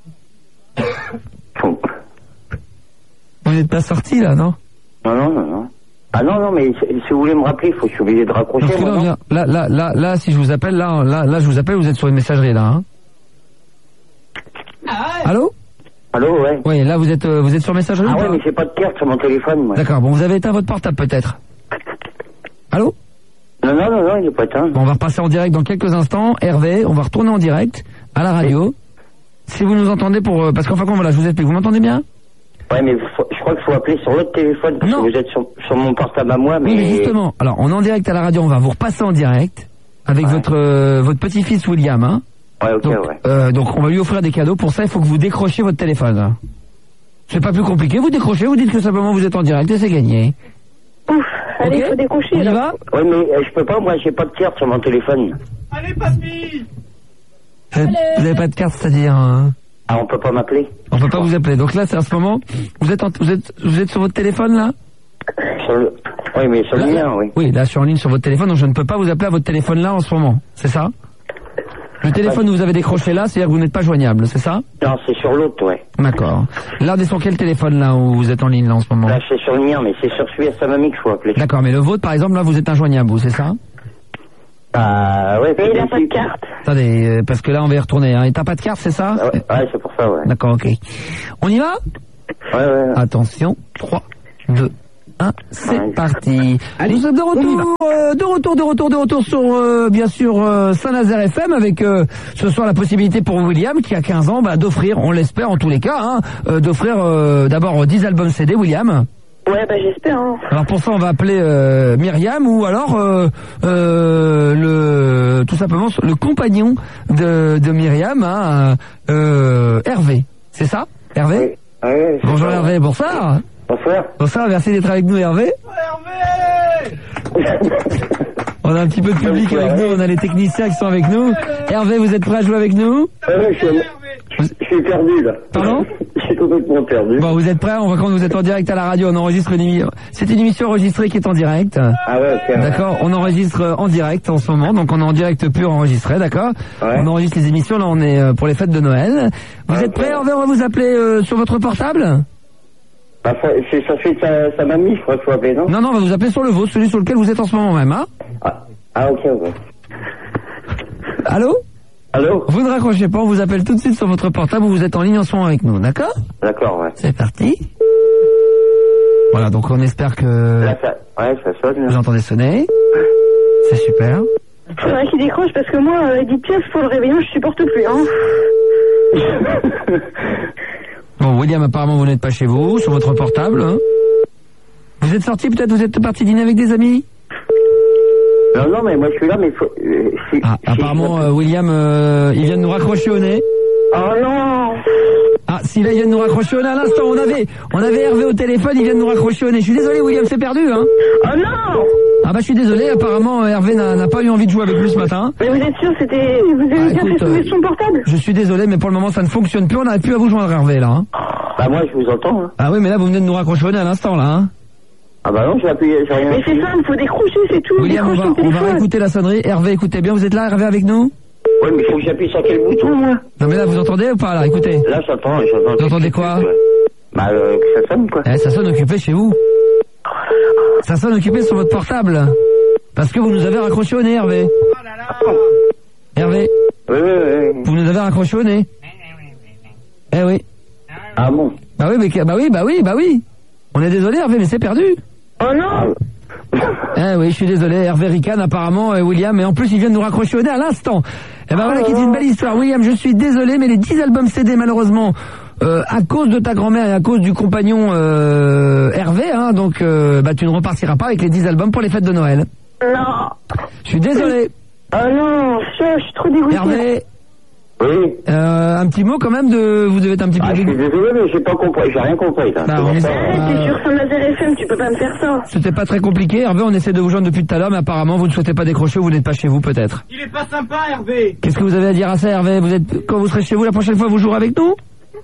Speaker 9: Bon.
Speaker 7: Vous n'êtes pas sorti là, non?
Speaker 9: Non, non, non, non. Ah non, non, mais si, si vous voulez me rappeler, il faut que je suis obligé de raccrocher,
Speaker 7: Parce que
Speaker 9: moi,
Speaker 7: là, on
Speaker 9: non
Speaker 7: vient- là, là, là, là, si je vous appelle, là, là, là, je vous appelle, vous êtes sur une messagerie là, hein? Allô?
Speaker 9: Allô, ouais.
Speaker 7: Oui, là, vous êtes, euh, vous êtes sur messagerie
Speaker 9: Ah
Speaker 7: ou
Speaker 9: ouais,
Speaker 7: pas?
Speaker 9: mais j'ai pas de carte sur mon téléphone, moi.
Speaker 7: D'accord, bon, vous avez éteint votre portable peut-être? Allô?
Speaker 9: Non, non, non, non, il est pas éteint.
Speaker 7: Bon, on va repasser en direct dans quelques instants. Hervé, on va retourner en direct à la radio. Si vous nous entendez pour... euh, parce qu'enfin, voilà, je vous explique. Vous m'entendez bien?
Speaker 9: Ouais, mais faut- je crois qu'il faut appeler sur l'autre téléphone, parce
Speaker 7: Non.
Speaker 9: que vous êtes sur, sur mon portable à moi, mais...
Speaker 7: Oui, mais justement, alors, on est en direct à la radio. On va vous repasser en direct avec
Speaker 9: Ouais.
Speaker 7: votre euh, votre petit-fils William, hein?
Speaker 9: Ouais, ok,
Speaker 7: Donc,
Speaker 9: ouais.
Speaker 7: euh, donc, on va lui offrir des cadeaux. Pour ça, il faut que vous décrochiez votre téléphone. C'est pas plus compliqué. Vous décrochez, vous dites que simplement vous êtes en direct et c'est gagné.
Speaker 8: Ouf, allez,
Speaker 7: Ok.
Speaker 8: faut décrocher,
Speaker 7: On y
Speaker 8: là.
Speaker 7: va?
Speaker 9: Ouais, mais euh, je peux pas, moi, j'ai pas de carte sur mon téléphone.
Speaker 10: Allez, papy!
Speaker 7: Vous avez- vous avez pas de carte, c'est-à-dire... hein,
Speaker 9: Ah, on peut pas m'appeler?
Speaker 7: on peut pas vous appeler. Donc là, c'est à ce moment... Vous êtes, en- vous êtes, vous êtes sur votre téléphone, là?
Speaker 8: Je
Speaker 9: sur le... Oui, mais sur le mien, oui.
Speaker 7: Oui, là, je suis en ligne sur votre téléphone, donc je ne peux pas vous appeler à votre téléphone là en ce moment. C'est ça? Le téléphone que vous avez décroché là, c'est-à-dire que vous n'êtes pas joignable, c'est ça?
Speaker 9: Non, c'est sur l'autre, ouais.
Speaker 7: D'accord. Là, on est sur quel téléphone là où vous êtes en ligne là en ce moment?
Speaker 9: Là, c'est sur le mien, mais c'est sur celui à sa mamie qu'il faut appeler.
Speaker 7: D'accord, mais le vôtre, par exemple, là, vous êtes injoignable, vous, c'est ça?
Speaker 9: Ah, ouais.
Speaker 5: Mais il n'a pas de carte.
Speaker 7: Attendez, euh, parce que là, on va y retourner. Hein. Et t'as pas de carte, c'est ça?
Speaker 9: Ah ouais, ouais, c'est pour ça, ouais.
Speaker 7: D'accord, ok. On y va?
Speaker 9: Ouais, ouais, ouais.
Speaker 7: Attention, trois, deux, un, c'est ouais. parti. Allez, nous sommes de retour, euh, de retour, de retour, de retour sur, euh, bien sûr, euh, Saint-Nazaire F M avec euh, ce soir la possibilité pour William, qui a quinze ans, bah, d'offrir, on l'espère en tous les cas, hein, euh, d'offrir euh, d'abord dix albums C D, William.
Speaker 5: Ouais, bah j'espère. Hein.
Speaker 7: Alors pour ça, on va appeler euh, Myriam ou alors euh, euh, le tout simplement le compagnon de, de Myriam, hein, euh, Hervé. C'est ça, Hervé?
Speaker 9: Oui. Oui,
Speaker 7: bonjour ça. Hervé, bonsoir.
Speaker 9: Bonsoir.
Speaker 7: Bonsoir, merci d'être avec nous, Hervé.
Speaker 10: Hervé.
Speaker 7: On a un petit peu de public avec nous, on a les techniciens qui sont avec nous. Hervé, vous êtes prêt à jouer avec nous?
Speaker 9: Oui, je suis, je suis perdu là.
Speaker 7: Pardon?
Speaker 9: Je suis complètement perdu.
Speaker 7: Bon, vous êtes prêts? On va quand vous êtes en direct à la radio, on enregistre une émission. C'est une émission enregistrée qui est en direct.
Speaker 9: Ah ouais, ok.
Speaker 7: D'accord, on enregistre en direct en ce moment, donc on est en direct pur enregistré, d'accord? Ouais. On enregistre les émissions, là on est pour les fêtes de Noël. Vous ouais, êtes prêts? On va vous appeler euh, sur votre portable?
Speaker 9: Bah, c'est ça fait sa, sa mamie, je crois qu'il faut appeler, non?
Speaker 7: Non, non, on va vous appeler sur le vôtre, celui sur lequel vous êtes en ce moment même, hein?
Speaker 9: Ah, ah ok, ok.
Speaker 7: Allô?
Speaker 9: Allô?
Speaker 7: Vous ne raccrochez pas, on vous appelle tout de suite sur votre portable, vous êtes en ligne en ce moment avec nous, d'accord?
Speaker 9: D'accord, ouais.
Speaker 7: C'est parti. Voilà, donc on espère que...
Speaker 9: Là, ça... Ouais, ça sonne.
Speaker 7: Vous entendez sonner. C'est super.
Speaker 5: Faudrait qu'il décroche parce que moi, euh, dix pièces pour le réveillon, je supporte plus, hein.
Speaker 7: Bon, William, apparemment vous n'êtes pas chez vous, sur votre portable, hein. Vous êtes sorti, peut-être vous êtes parti dîner avec des amis?
Speaker 9: Non, non, mais moi je suis là, mais faut... Euh, si,
Speaker 7: ah,
Speaker 9: si
Speaker 7: apparemment, euh, William, euh, il vient de nous raccrocher au nez.
Speaker 5: Oh non!
Speaker 7: Ah, si là, il vient de nous raccrocher au nez à l'instant, on avait, on avait Hervé au téléphone, il vient de nous raccrocher au nez. Je suis désolé, William, c'est perdu, hein.
Speaker 5: Oh non!
Speaker 7: Ah bah je suis désolé, apparemment Hervé n'a pas eu envie de jouer avec nous ce matin.
Speaker 5: Mais vous êtes sûr, c'était... Vous avez ah, bien écoute, fait sauver son portable?
Speaker 7: Je suis désolé, mais pour le moment ça ne fonctionne plus, on n'arrive plus à vous joindre Hervé là. Hein.
Speaker 9: Bah moi je vous entends. Hein.
Speaker 7: Ah oui, mais là vous venez de nous raccrocher au nez à l'instant là. Hein.
Speaker 9: Ah bah non, j'ai appuyé, j'ai rien.
Speaker 5: Mais c'est ça, il faut décrocher, c'est tout.
Speaker 7: William, on va, on va réécouter la sonnerie. Hervé, écoutez bien, vous êtes là, Hervé, avec nous?
Speaker 9: Oui, mais il faut que j'appuie sur quel bouton, moi?
Speaker 7: Non mais là, vous entendez ou pas, là? Écoutez.
Speaker 9: Là, j'entends, j'entends.
Speaker 7: Vous entendez quoi?
Speaker 9: Bah, euh, que ça sonne, quoi.
Speaker 7: Eh, ça sonne occupé chez vous. Ça sonne occupé sur votre portable. Parce que vous nous avez raccroché au nez, Hervé.
Speaker 10: Oh là là.
Speaker 7: Hervé.
Speaker 9: Oui, oui, oui.
Speaker 7: Vous nous avez raccroché au nez. Eh oui.
Speaker 9: Ah bon?
Speaker 7: Bah oui, mais, bah oui, bah oui, bah oui. On est désolé, Hervé, mais c'est perdu.
Speaker 5: Oh non!
Speaker 7: Eh oui, je suis désolé, Hervé ricane apparemment, et William, et en plus il vient de nous raccrocher au nez à l'instant. Eh ben voilà qui dit une belle histoire. William, je suis désolé, mais les dix albums C D malheureusement, euh, à cause de ta grand-mère et à cause du compagnon euh, Hervé, hein, donc euh, bah tu ne repartiras pas avec les dix albums pour les fêtes de Noël.
Speaker 5: Non.
Speaker 7: Je suis désolé.
Speaker 5: Oh non, je, je suis trop dégoûté.
Speaker 7: Hervé.
Speaker 9: Oui.
Speaker 7: Euh, un petit mot quand même de... Vous devez être un petit peu...
Speaker 9: Ah, je suis désolé, mais j'ai pas compris, j'ai rien compris, là.
Speaker 7: Bah, on essaie...
Speaker 5: Arrête, t'es sur Saint-Nazaire F M, tu peux pas me faire ça.
Speaker 7: C'était pas très compliqué, Hervé, on essaie de vous joindre depuis tout à l'heure, mais apparemment vous ne souhaitez pas décrocher, vous n'êtes pas chez vous peut-être.
Speaker 10: Il est pas sympa, Hervé.
Speaker 7: Qu'est-ce que vous avez à dire à ça, Hervé? Vous êtes... Quand vous serez chez vous, la prochaine fois, vous jouerez avec nous?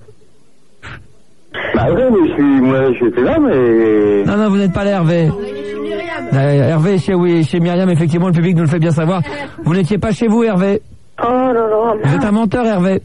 Speaker 9: Bah oui, mais je suis... Moi, j'étais là, mais...
Speaker 7: Non, non, vous n'êtes pas là, Hervé. Euh, Hervé, chez, oui, chez Myriam, effectivement, le public nous le fait bien savoir. Vous n'étiez pas chez vous, Hervé.
Speaker 5: Oh là là.
Speaker 7: Vous êtes un menteur, Hervé.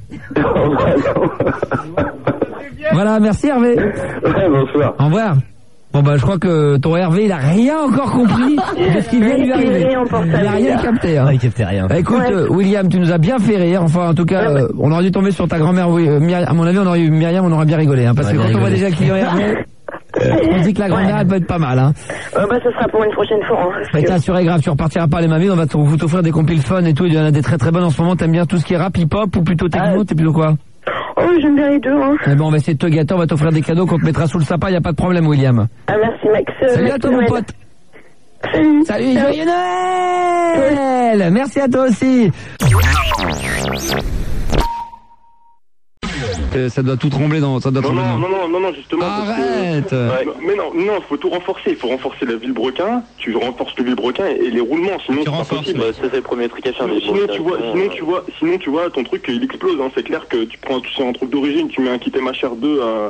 Speaker 7: Voilà, merci, Hervé.
Speaker 9: Ouais, bonsoir.
Speaker 7: Au revoir. Bon, bah, je crois que ton Hervé, il a rien encore compris de ce qui vient de lui arriver. Il a rien capté, hein.
Speaker 4: Il captait rien.
Speaker 7: Bah, écoute, ouais. William, tu nous as bien fait rire. Enfin, en tout cas, ouais, ouais. Euh, on aurait dû tomber sur ta grand-mère, oui, euh, Myriam. À mon avis, on aurait eu Myriam, on aurait bien rigolé, hein. Parce que quand rigolé. On voit déjà le client Hervé, on dit que la grand-mère, ouais. Elle peut être pas mal, hein.
Speaker 5: Euh, bah, ce sera pour une prochaine fois, hein.
Speaker 7: Mais que... t'assurer, grave, tu repartiras pas les mains vides, on va t'offrir des compiles fun et tout, il y en a des très très bonnes en ce moment. T'aimes bien tout ce qui est rap, hip-hop ou plutôt techno, ah. T'es plutôt quoi?
Speaker 5: Oh, j'aime bien les deux, hein.
Speaker 7: Eh ben, on va essayer de te gâter, on va t'offrir des cadeaux qu'on te mettra sous le sapin, y a pas de problème, William.
Speaker 5: Ah, merci, Max.
Speaker 7: Salut à toi, mon pote.
Speaker 5: Salut.
Speaker 7: Salut, joyeux Noël. Ouais. Merci à toi aussi. Euh, ça doit tout trembler dans... Ça doit
Speaker 3: non, non, non, non, non, non, justement...
Speaker 7: Arrête
Speaker 3: que, ouais, mais non, non, il faut tout renforcer. Il faut renforcer la vilebrequin, tu renforces le vilebrequin et, et les roulements, sinon c'est pas possible. Bah, ça, c'est le premier truc à faire. Sinon, sinon, tu vois, sinon, tu vois, sinon, tu vois, ton truc, il explose. Hein. C'est clair que tu prends tu sais, un truc d'origine, tu mets un kit M H R deux à,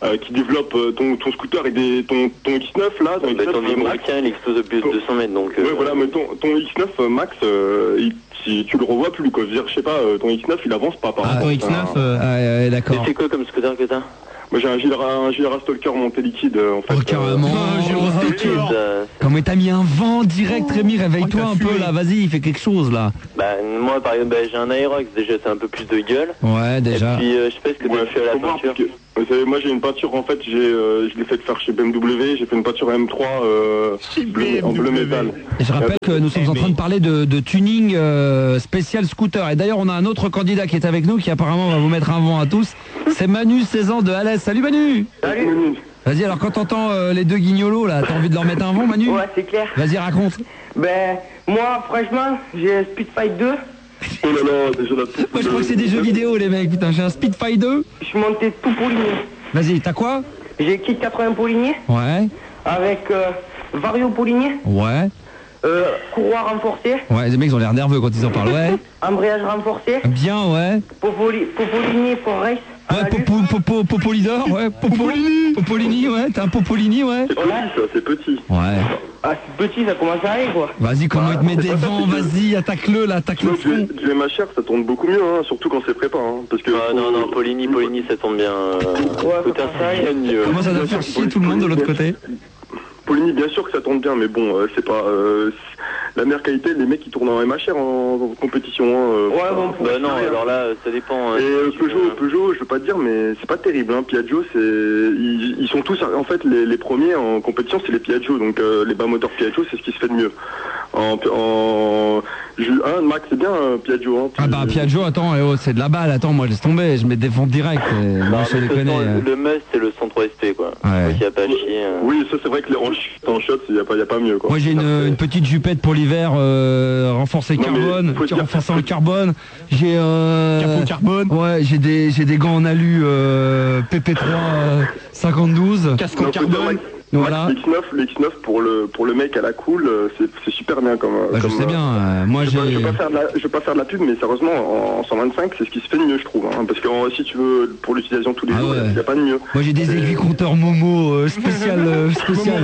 Speaker 12: euh, qui développe euh, ton, ton scooter et des, ton, ton X neuf là. Ton,
Speaker 13: bah,
Speaker 12: X neuf,
Speaker 13: ton américain, il explose de plus de deux cents mètres donc. Euh...
Speaker 12: Ouais, voilà, mais ton, ton X neuf euh, Max, euh, il, si tu le revois plus, quoi. Je veux dire, je sais pas, euh, ton X neuf il avance pas par
Speaker 1: ah,
Speaker 12: rapport
Speaker 1: ton X neuf,
Speaker 12: à...
Speaker 1: euh, ah, ouais, d'accord.
Speaker 13: Et c'est quoi comme scooter que t'as?
Speaker 12: Moi j'ai un Gilera, un Gilera Stalker monté liquide euh, en fait.
Speaker 1: Oh carrément,
Speaker 12: euh,
Speaker 1: Gilera Stalker. Comment t'as mis un vent direct, Rémi, réveille-toi un peu là, vas-y, fais quelque chose là.
Speaker 13: Bah moi par exemple, bah, j'ai un Aerox, déjà c'est un peu plus de gueule.
Speaker 1: Ouais, déjà.
Speaker 13: Et puis euh, je sais pas ce que
Speaker 12: ouais,
Speaker 13: t'as fait à la peinture.
Speaker 12: Que, vous savez, moi j'ai une peinture en fait, j'ai, euh, je l'ai fait faire chez B M W, j'ai fait une peinture M trois euh, bleu, en bleu métal.
Speaker 7: Et je rappelle que nous sommes en train de parler de, de tuning euh, spécial scooter. Et d'ailleurs on a un autre candidat qui est avec nous qui apparemment va vous mettre un vent à tous. C'est Manu, seize ans de Alès. Salut Manu.
Speaker 12: Salut Manu.
Speaker 7: Vas-y, alors quand t'entends euh, les deux guignolos là, t'as envie de leur mettre un vent, Manu?
Speaker 10: Ouais, c'est clair.
Speaker 7: Vas-y, raconte.
Speaker 10: Ben, moi, franchement, j'ai Speedfight deux.
Speaker 12: Oh là là, déjà la petite.
Speaker 7: Moi je crois que c'est des jeux vidéo les mecs, putain, j'ai un Speedfight deux.
Speaker 10: Je suis monté tout poligné.
Speaker 7: Vas-y, t'as quoi?
Speaker 10: J'ai kit quatre-vingts poligné.
Speaker 7: Ouais.
Speaker 10: Avec euh, Vario poligné.
Speaker 7: Ouais.
Speaker 10: Euh, courroie renforcée.
Speaker 7: Ouais, les mecs ils ont l'air nerveux quand ils en parlent, ouais.
Speaker 10: Embrayage renforcé.
Speaker 7: Bien, ouais.
Speaker 10: Popoli, Popolini pour race.
Speaker 7: Ouais, Popo, Popo, Popolidor, ouais. Popolini. Popolini, ouais. T'as un Popolini, ouais.
Speaker 12: C'est petit, ça, c'est petit.
Speaker 7: Ouais.
Speaker 10: Ah, c'est petit, ça commence à aller, quoi.
Speaker 7: Vas-y, comment il te met des vents, vas-y, attaque-le, là, attaque le fond.
Speaker 12: Du M H R, ça tourne beaucoup mieux, hein, surtout quand c'est prépa, hein, parce que...
Speaker 13: Ah non, non, Polini, Polini, ça tombe bien. Euh,
Speaker 10: ouais,
Speaker 13: écoute, ça bien mieux.
Speaker 7: Comment ça doit faire chier tout le monde de l'autre côté?
Speaker 12: Polini, bien sûr que ça tourne bien, mais bon, euh, c'est pas... Euh, la meilleure qualité, les mecs qui tournent en M H R en, en compétition. Hein, euh,
Speaker 10: ouais, bon,
Speaker 13: bah non, alors là, ça dépend. Hein,
Speaker 12: et euh, Peugeot, euh... Peugeot, je veux pas te dire, mais c'est pas terrible. Hein. Piaggio, c'est, ils, ils sont tous, en fait, les, les premiers en compétition, c'est les Piaggio. Donc euh, les bas moteurs Piaggio, c'est ce qui se fait de mieux. En, en un, Max, c'est bien euh, Piaggio. Hein,
Speaker 7: ah bah Piaggio, attends, eh oh, c'est de la balle. Attends, moi, laisse tomber, je mets des ventes directes. Euh,
Speaker 13: non,
Speaker 7: moi, je les connais.
Speaker 13: Euh... Le must, c'est le cent trois S P, quoi.
Speaker 7: Ouais.
Speaker 13: Il y a pas à chier. Hein.
Speaker 12: Oui, ça, c'est vrai que les, en, en shot, il y a pas, y a pas mieux, quoi.
Speaker 7: Moi, j'ai une, une petite jupette pour l'hiver. Euh, renforcé carbone, petit renforçant en carbone. J'ai euh,
Speaker 1: capot carbone.
Speaker 7: Ouais, j'ai des j'ai des gants en alu euh, P P trois euh, cinquante-douze.
Speaker 1: Casque en carbone.
Speaker 12: Voilà. X neuf, le X neuf pour le pour le mec à la cool, c'est c'est super bien comme.
Speaker 7: Bah,
Speaker 12: comme
Speaker 7: je sais bien. Euh, moi, j'ai.
Speaker 12: Je vais pas faire de la, je vais pas faire de la pub, mais sérieusement, en cent vingt-cinq, c'est ce qui se fait de mieux, je trouve. Hein, parce que si tu veux pour l'utilisation tous les ah jours, il ouais. n'y a pas de mieux.
Speaker 7: Moi, j'ai des aiguilles compteurs Momo euh, spécial euh, spécial.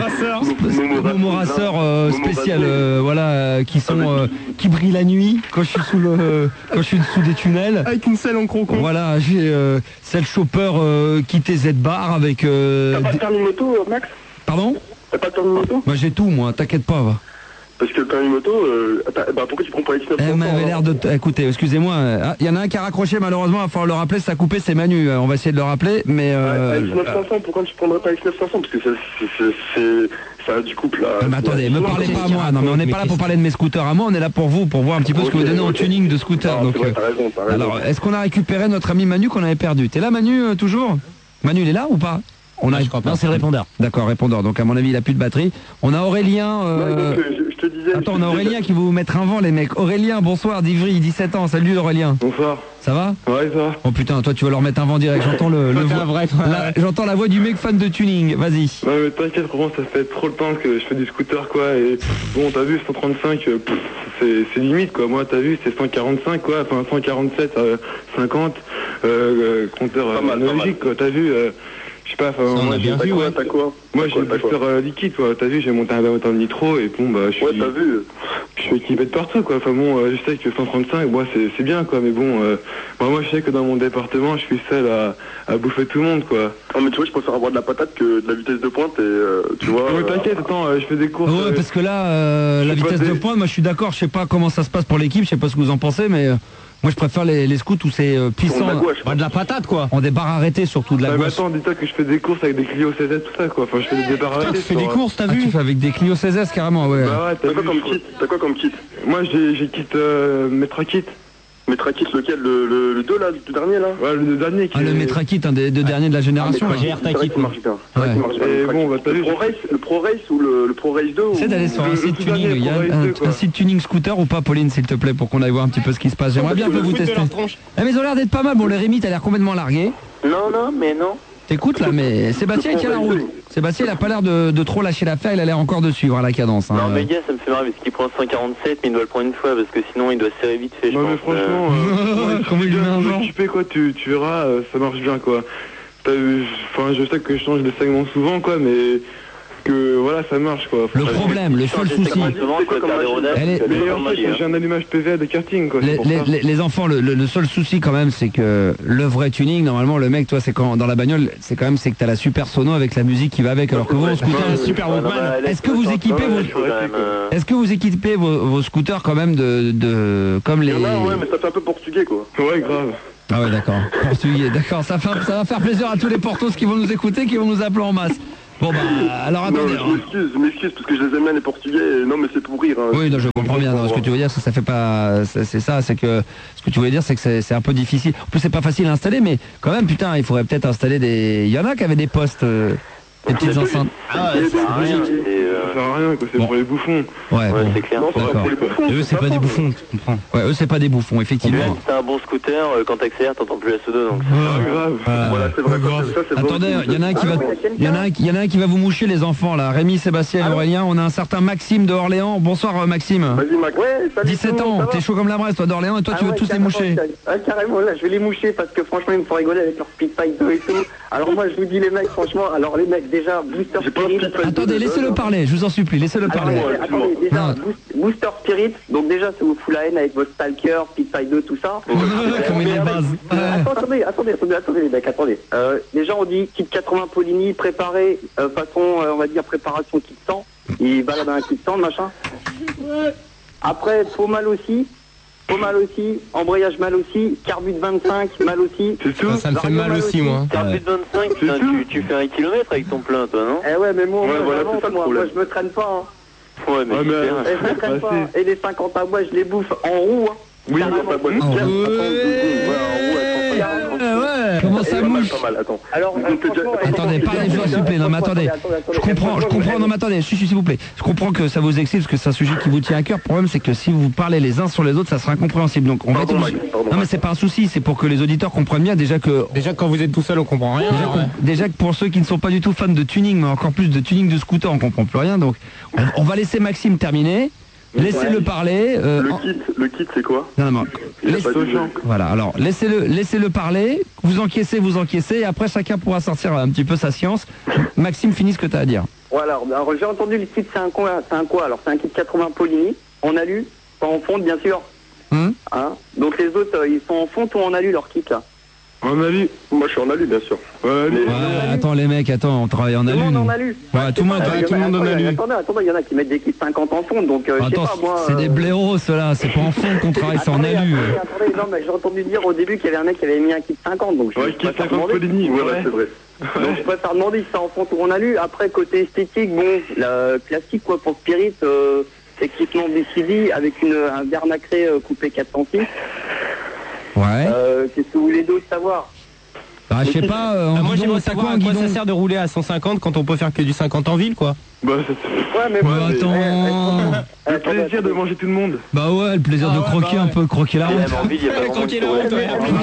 Speaker 7: Momo Racer euh, spécial, euh, voilà, euh, qui sont euh, qui brillent la nuit quand je suis sous le quand je suis sous des tunnels.
Speaker 1: Avec une selle en crocon.
Speaker 7: Voilà, j'ai euh, selle chopper euh, quitté Z-bar avec. Euh,
Speaker 12: T'as pas de permis moto, Max?
Speaker 7: Pardon?
Speaker 12: T'as pas de permis moto?
Speaker 7: Moi j'ai tout, moi, t'inquiète pas, va.
Speaker 12: Parce que le permis moto, euh, bah pourquoi tu prends pas X neuf?
Speaker 7: Elle m'avait l'air de... Écoutez, excusez-moi, il y en a un qui a raccroché, malheureusement, il va falloir le rappeler, ça a coupé, c'est Manu, on va essayer de le rappeler, mais... Euh,
Speaker 12: ouais, X neuf cinq cents, pourquoi tu prendrais pas X neuf cinq cents? Parce que c'est... Ça du couple là.
Speaker 7: Mais attendez, me parlez pas à moi, non mais on n'est pas là pour parler de mes scooters à moi, on est là pour vous, pour voir un petit peu ce que vous donnez en tuning de scooter. Donc,
Speaker 12: t'as raison, t'as raison.
Speaker 7: Alors, est-ce qu'on a récupéré notre ami Manu qu'on avait perdu? T'es là Manu, toujours? Manu, il est là ou pas? On a...
Speaker 4: ah, je crois pas. Non, c'est le répondeur.
Speaker 7: D'accord, répondeur. Donc à mon avis, il a plus de batterie. On a Aurélien. Euh...
Speaker 12: Ouais, donc, je, je te disais.
Speaker 7: Attends, on a Aurélien qui va vous mettre un vent, les mecs. Aurélien, bonsoir, d'Ivry, dix-sept ans. Salut Aurélien.
Speaker 12: Bonsoir.
Speaker 7: Ça va?
Speaker 12: Ouais, ça va.
Speaker 7: Oh putain, toi tu vas leur mettre un vent direct. J'entends le, le
Speaker 4: vo... vrai,
Speaker 7: la... J'entends la voix du mec fan de tuning. Vas-y.
Speaker 12: Non mais t'inquiète, vraiment, ça fait trop le temps que je fais du scooter quoi. Et bon, t'as vu cent trente-cinq, c'est limite quoi. Moi, t'as vu, c'est cent quarante-cinq quoi. Enfin cent quarante-sept, euh, cinquante. Euh, compteur analogique quoi. T'as vu. Euh, Je sais pas, enfin,
Speaker 1: on
Speaker 12: moi,
Speaker 1: a bien vu,
Speaker 12: quoi,
Speaker 1: ouais.
Speaker 12: T'as quoi? Moi j'ai le booster euh, liquide, toi. T'as vu, j'ai monté un moteur de nitro et bon bah je suis. Ouais, t'as vu. Je suis équipé de partout quoi. Enfin bon, euh, je sais que cent trente-cinq, moi c'est bien quoi, mais bon, euh, moi, moi je sais que dans mon département, je suis seul à, à bouffer tout le monde quoi. Non mais tu vois, je préfère avoir de la patate que de la vitesse de pointe et euh, tu vois. Ouais, t'inquiète, attends, euh, je fais des courses.
Speaker 7: Ouais, euh, parce que là, euh, la vitesse des... de pointe, moi je suis d'accord. Je sais pas comment ça se passe pour l'équipe, je sais pas ce que vous en pensez, mais. Euh... Moi je préfère les, les scouts où c'est euh, puissant.
Speaker 12: De la, gouache,
Speaker 7: bah, de la patate quoi. On des barres arrêtées surtout de la
Speaker 12: bah,
Speaker 7: gouache.
Speaker 12: Attends, dis-toi que je fais des courses avec des Clio seize S tout ça quoi. Enfin je fais des barres arrêtées.
Speaker 1: Tu fais des courses, t'as
Speaker 7: ah,
Speaker 1: vu?
Speaker 7: Tu fais avec des Clio seize S carrément, ouais.
Speaker 12: Bah ouais, t'as quoi comme kit? T'as quoi comme kit? Moi j'ai j'ai kit euh, Metrakit. Metrakit lequel? Le, le, le deux là, le dernier là? Ouais, le dernier qui
Speaker 7: Ah, le Metrakit, un des deux derniers de la génération.
Speaker 12: Ah, G R Takit marche bien. Ouais. Et bon, bah t'as vu. Le Pro Race, le Pro Race ou le, le Pro Race deux?
Speaker 7: C'est d'aller sur un site tuning. Il y a un, un site tuning scooter ou pas, Pauline, s'il te plaît, pour qu'on aille voir un petit peu ce qui se passe. J'aimerais bien un peu vous tester. Eh, mais ils ont l'air d'être pas mal. Bon, le Rémi, t'as l'air complètement largué.
Speaker 13: Non, non, mais non.
Speaker 7: T'écoutes là, mais Sébastien il tient la route. Sébastien il a pas l'air de, de trop lâcher l'affaire, il a l'air encore de suivre à la cadence. Hein.
Speaker 13: Non mais gars, ça me fait marrer parce qu'il prend cent quarante-sept, mais il doit le prendre une fois parce que sinon il doit serrer vite fait. Je
Speaker 12: non
Speaker 13: pense,
Speaker 12: mais franchement, euh,
Speaker 7: comment il met un vent
Speaker 12: occupé quoi, tu, tu verras, euh, ça marche bien quoi. Enfin, je sais que je change de segment souvent, quoi, mais que voilà, ça marche, quoi.
Speaker 7: Le problème, le seul souci.
Speaker 12: Elle est... Mais en fait, j'ai un allumage P V A de karting, quoi.
Speaker 7: Les, les, les, les enfants, le, le, le seul souci quand même, c'est que le vrai tuning, normalement, le mec, toi, c'est quand dans la bagnole, c'est quand même, c'est que t'as la super sono avec la musique qui va avec, alors que vous, en scooter,
Speaker 1: la super Walkman.
Speaker 7: Est-ce que vous équipez vos, est-ce que vous équipez vos, vos scooters quand même de, de, comme les.
Speaker 12: Ouais, mais ça fait un peu portugais, quoi. Ouais, grave.
Speaker 7: Ah ouais, d'accord. Portugais, d'accord. Ça, ça va faire plaisir à tous les portos qui vont nous écouter, qui vont nous appeler en masse. Bon bah, alors attendez.
Speaker 12: Non, je m'excuse, je m'excuse parce que je les aime bien les Portugais. Non, mais c'est pour rire. Hein.
Speaker 7: Oui, non, je comprends bien. Non, ce que tu veux dire, ça, ça fait pas. C'est ça, c'est que ce que tu voulais dire, c'est que c'est un peu difficile. En plus, c'est pas facile à installer, mais quand même, putain, il faudrait peut-être installer des. Il y en a qui avaient des postes. Euh... Des petites enceintes.
Speaker 13: Ah ouais, ça sert à rien.
Speaker 12: Ça sert à rien, quoi. C'est bon. Pour les bouffons.
Speaker 7: Ouais,
Speaker 13: ouais
Speaker 7: bon.
Speaker 13: C'est clair.
Speaker 7: D'accord.
Speaker 1: Et eux, c'est pas des bouffons, tu comprends.
Speaker 7: Ouais, eux, c'est pas des bouffons, effectivement.
Speaker 13: Même si t'as un bon scooter, quand t'accélères, t'entends plus la sodo, donc.
Speaker 12: C'est grave.
Speaker 13: Voilà, c'est vrai.
Speaker 7: Attendez, il y en a un qui va, il y en a un, il y en a un qui va vous moucher, les enfants, là. Rémi, Sébastien et Aurélien. On a un certain Maxime de Orléans. Bonsoir, Maxime.
Speaker 10: Vas-y, Max. Ouais, salut.
Speaker 7: dix-sept ans, t'es chaud comme la braise, toi, d'Orléans, et toi, tu veux tous les moucher.
Speaker 10: Ah, carrément, là, je vais les moucher parce que franchement, ils me font rigoler avec leur Speedpipe deux et tout. Alors, moi, je vous dis, les mecs, franchement, alors, les mecs, déjà, Booster Spirit.
Speaker 7: Attendez, laissez-le parler, je vous en supplie, laissez-le parler.
Speaker 10: Attendez, déjà, Booster Spirit, donc déjà, ça vous fout la haine avec votre Stalker, Speedpipe deux, tout ça.
Speaker 7: Comme il est base.
Speaker 10: Attendez, attendez, attendez, attendez, les mecs, attendez. Euh, déjà, on dit kit quatre-vingts Polini, préparé, euh, façon, euh, on va dire, préparation kit cent. Il balade dans un kit cent, machin. Après, faux mal aussi. Faux mal aussi, embrayage mal aussi, carbut vingt-cinq mal aussi.
Speaker 1: C'est tout. Ça me fait mal aussi, moi.
Speaker 13: Carbut vingt-cinq, putain, tu, tu fais un kilomètre avec ton plein, toi, non?
Speaker 10: Eh ouais, mais moi,
Speaker 12: ouais,
Speaker 10: moi,
Speaker 12: voilà,
Speaker 10: j'avance, moi, moi, je me traîne pas. Hein.
Speaker 13: Ouais, mais,
Speaker 12: ouais, mais
Speaker 13: super.
Speaker 10: Et je me traîne pas. Et les cinquante à bois, je les bouffe en roue. Hein.
Speaker 12: Oui, pas bois.
Speaker 7: Oh, ouais. Comment ça mouche?
Speaker 12: Pas mal, attends.
Speaker 10: Alors,
Speaker 7: attendez, parlez, je vous en supplie. Non, mais attendez. Je comprends, je comprends. Non, mais attendez, s'il vous plaît. Je comprends que ça vous excite parce que c'est un sujet qui vous tient à cœur. Le problème, c'est que si vous parlez les uns sur les autres, ça sera incompréhensible. Donc, on va être obligé. Non, mais c'est pas un souci. C'est pour que les auditeurs comprennent bien déjà que.
Speaker 1: Déjà, quand vous êtes tout seul, on comprend rien.
Speaker 7: Déjà, ouais. déjà que pour ceux qui ne sont pas du tout fans de tuning, mais encore plus de tuning de scooter, on comprend plus rien. Donc, on, on va laisser Maxime terminer. Laissez-le ouais. parler. Euh,
Speaker 12: le kit, le kit, c'est quoi?
Speaker 7: Non, non, non. Laisse... Voilà. Alors, laissez-le, laissez-le parler. Vous encaissez, vous encaissez, et après chacun pourra sortir un petit peu sa science. Maxime, finis ce que tu as à dire.
Speaker 10: Voilà. Alors, j'ai entendu le kit, c'est un quoi? C'est un quoi? Alors, c'est un kit quatre-vingts Polini en alu, pas en fonte, bien sûr.
Speaker 7: Hum
Speaker 10: hein Donc les autres, euh, ils sont en fonte ou en alu leur kit là?
Speaker 12: En alu? Moi je suis en alu bien sûr.
Speaker 7: Ouais, ouais, ouais attends les mecs, attends, on travaille en alu.
Speaker 10: Tout le monde en alu.
Speaker 7: Ouais, tout le monde,
Speaker 10: tout le monde en alu. Attendez, attendez, il y en a qui mettent des kits cinquante en fonte, donc euh, je sais pas moi.
Speaker 7: C'est euh... des blaireaux ceux-là, c'est pas en fonte qu'on travaille, c'est en alu.
Speaker 10: Attendez, attendez, non mais j'ai entendu dire au début qu'il y avait un mec qui avait mis un kit cinquante, donc je
Speaker 12: ouais, kit cinquante Polini, ouais, ouais, c'est vrai.
Speaker 10: Donc je préfère demander si c'est en fonte ou en alu. Après côté esthétique, bon, la classique quoi pour Spirit, euh, équipement B C D avec une, un verre nacré euh, coupé quatre centimètres.
Speaker 7: Ouais.
Speaker 10: Euh, Qu'est-ce que vous voulez d'autre savoir?
Speaker 7: Bah, je sais pas, euh,
Speaker 1: ah, moi j'aimerais savoir à quoi ça sert de rouler à cent cinquante quand on peut faire que du cinquante en ville, quoi.
Speaker 12: Bah,
Speaker 10: ouais, mais
Speaker 7: bon, ouais, attends.
Speaker 12: Le plaisir de manger tout le monde.
Speaker 7: Bah ouais, le plaisir ah, de croquer bah, un peu, croquer la route.
Speaker 1: Croquer la route,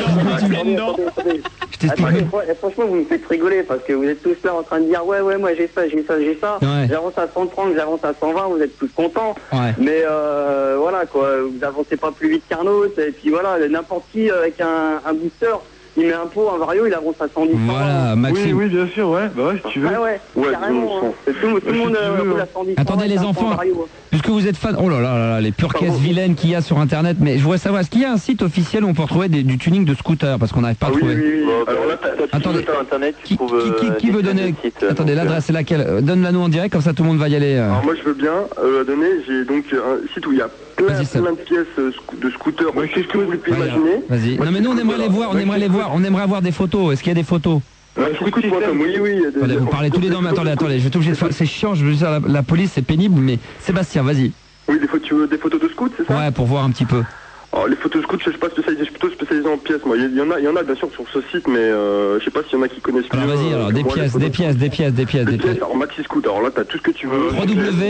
Speaker 10: je t'explique. Franchement, vous me faites rigoler parce que vous êtes tous là en train de dire ouais, ouais, moi j'ai ça, j'ai ça, j'ai ça. Ouais. J'avance à cent trente, j'avance à cent vingt, vous êtes tous contents.
Speaker 7: Ouais.
Speaker 10: Mais euh, voilà quoi, vous avancez pas plus vite qu'un autre. Et puis voilà, n'importe qui avec un, un booster. Il met un pot, un vario, il avance à cent dix.
Speaker 7: Voilà, Maxime.
Speaker 12: Oui, oui, bien sûr, ouais. Bah ouais, si tu veux.
Speaker 10: Ah ouais, ouais, carrément. Hein. Tout, tout, tout le monde euh, roule à cent dix.
Speaker 7: Attendez les enfants, vario, puisque vous êtes fans, oh là là là, les pures caisses vilaines qu'il y a sur Internet, mais je voudrais savoir, est-ce qu'il y a un site officiel où on peut retrouver des, du tuning de scooter, parce qu'on n'arrive pas à
Speaker 10: ah,
Speaker 7: trouver.
Speaker 10: Oui, oui, oui.
Speaker 13: Alors là, t'as
Speaker 7: attendez,
Speaker 13: sur Internet, tu
Speaker 7: qui,
Speaker 13: trouves,
Speaker 7: qui, qui, qui veut donner
Speaker 13: sites,
Speaker 7: attendez, l'adresse c'est laquelle? Donne-la nous en direct, comme ça tout le monde va y aller. Euh...
Speaker 12: Alors moi je veux bien euh, donner, j'ai donc un site où il y a plein, plein de pièces euh, de scooters, ouais, qu'est-ce que vous pouvez imaginer.
Speaker 7: Vas-y. Non mais nous on aimerait les voir, on aimerait les voir, on aimerait avoir des photos. Est-ce qu'il y a des photos?
Speaker 12: Ouais, oui, oui.
Speaker 7: Attendez, vous parlez tous les deux, mais attendez, attendez, je vais t'obliger de faire. C'est chiant, je veux dire la, la police, c'est pénible, mais Sébastien, vas-y.
Speaker 12: Oui, des photos, des photos de scout, c'est ça?
Speaker 7: Ouais, pour voir un petit peu.
Speaker 12: Alors les photos de scout, je suis pas spécialisé, je suis plutôt spécialisé en pièces. Moi, il y en a, il y en a bien sûr sur ce site, mais euh, je sais pas s'il y en a qui connaissent.
Speaker 7: Alors vas-y, alors des pièces, des pièces, des pièces, des pièces,
Speaker 12: des pièces. Alors Maxi Scoot, alors là t'as tout ce que tu veux.
Speaker 7: w w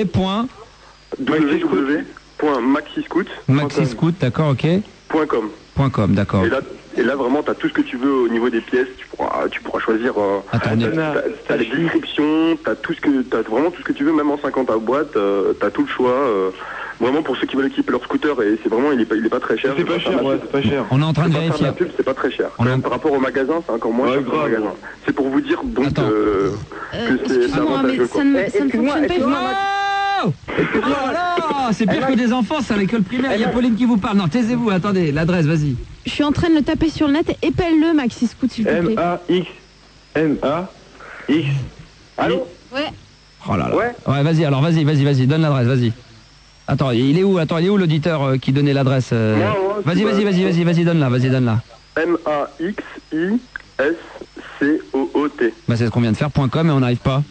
Speaker 7: w
Speaker 12: point maxi scoot.
Speaker 7: Maxi Scoot, d'accord, ok.
Speaker 12: Point .com.
Speaker 7: Point .com, d'accord.
Speaker 12: Et là, et là vraiment t'as tout ce que tu veux au niveau des pièces. Tu pourras, tu pourras choisir. Euh,
Speaker 7: Attends,
Speaker 12: t'as, t'as, t'as les descriptions, t'as tout ce que, t'as vraiment tout ce que tu veux, même en cinquante à boîte. Euh, t'as tout le choix. Euh, vraiment pour ceux qui veulent équiper leur scooter, et c'est vraiment, il est pas, il est pas très cher.
Speaker 2: C'est pas cher, ouais, c'est pas cher. On est en train de vérifier.
Speaker 12: La pub, c'est pas très cher. Quand même, par rapport au magasin, c'est encore moins cher que le magasin. C'est pour vous dire donc euh, que c'est avantageux.
Speaker 14: Ça ne fonctionne pas.
Speaker 2: Oh là, c'est pire que des enfants, c'est à l'école primaire. Il y a Pauline qui vous parle. Non, taisez-vous, attendez, l'adresse, vas-y.
Speaker 14: Je suis en train de le taper sur le net. Épelle-le, Maxi Scoot, s'il te plaît.
Speaker 12: M A X M A X.
Speaker 10: Allô?
Speaker 14: Ouais.
Speaker 2: Oh là là. Ouais, ouais vas-y, alors vas-y, vas-y, vas-y, donne l'adresse, vas-y. Attends, il est où? Attends, il est où l'auditeur euh, qui donnait l'adresse euh... Vas-y, vas-y, vas-y, vas-y, vas-y, donne-la, vas-y, donne-la.
Speaker 12: M A X I S C O O T.
Speaker 2: Bah c'est ce qu'on vient de faire, .com, et on n'arrive pas.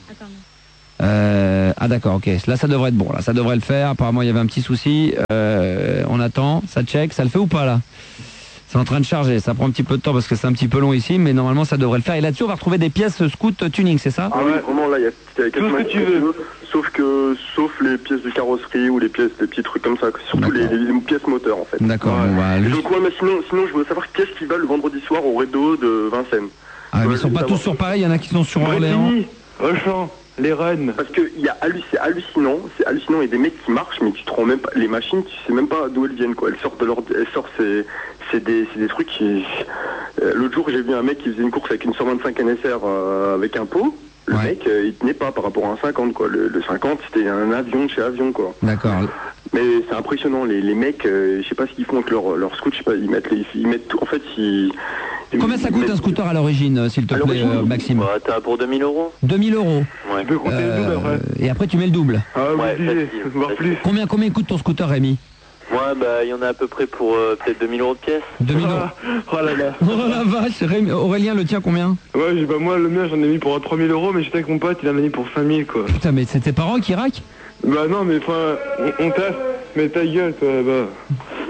Speaker 2: Euh, ah d'accord, ok. Là ça devrait être bon, là ça devrait le faire. Apparemment il y avait un petit souci. Euh, on attend, ça check, ça le fait ou pas là? C'est en train de charger, ça prend un petit peu de temps parce que c'est un petit peu long ici, mais normalement ça devrait le faire. Et là-dessus on va retrouver des pièces scoot tuning, c'est ça?
Speaker 12: Ah oui, vraiment là il y a, y a quelques que tu veux. Sauf que sauf les pièces de carrosserie ou les pièces, des petits trucs comme ça, surtout les, les pièces moteurs en fait.
Speaker 2: D'accord. Ouais. Bon, bah,
Speaker 12: donc ouais, mais sinon, sinon je voulais savoir qu'est-ce qui va le vendredi soir au Redo de Vincennes.
Speaker 2: Ah mais ils sont pas tous sur Paris, il y en a qui sont sur Orléans.
Speaker 12: Auchan. Les runs. Parce que y a c'est hallucinant, c'est hallucinant, il y a des mecs qui marchent, mais tu te rends même pas, les machines, tu sais même pas d'où elles viennent quoi. Elles sortent de leur, elles sortent, c'est, c'est des, c'est des trucs qui. Euh, L'autre jour, j'ai vu un mec qui faisait une course avec une cent vingt-cinq N S R euh, avec un pot. Le ouais. mec, euh, il tenait pas par rapport à un cinquante quoi. Le, le cinquante, c'était un avion de chez avion quoi.
Speaker 2: D'accord.
Speaker 12: Mais c'est impressionnant, les, les mecs, euh, je sais pas ce qu'ils font avec leur, leur scooter, je sais pas, ils mettent, les, ils mettent tout, en fait, ils.
Speaker 2: Combien ça coûte mettent... un scooter à l'origine, s'il te plaît, euh, Maxime?
Speaker 13: Bah, t'as pour deux mille euros.
Speaker 2: deux mille euros.
Speaker 13: Ouais.
Speaker 12: Tu peux compter euh, le double après.
Speaker 2: Et après, tu mets le double.
Speaker 12: Ah, oui, ouais, facile, voire plus.
Speaker 2: Combien, combien coûte ton scooter, Rémi?
Speaker 13: Ouais, bah, il y en a à peu près pour euh, peut-être deux mille euros de pièces.
Speaker 2: deux mille euros.
Speaker 12: Oh là là.
Speaker 2: Oh la vache. Rémi, Aurélien, le tien, combien?
Speaker 12: Ouais, bah, moi, le mien, j'en ai mis pour trois mille euros, mais j'étais avec mon pote, il en a mis pour cinq mille, quoi.
Speaker 2: Putain, mais c'est tes parents qui raquent?
Speaker 12: Bah, non, mais enfin, on, on t'a. Mais ta gueule, toi, bah.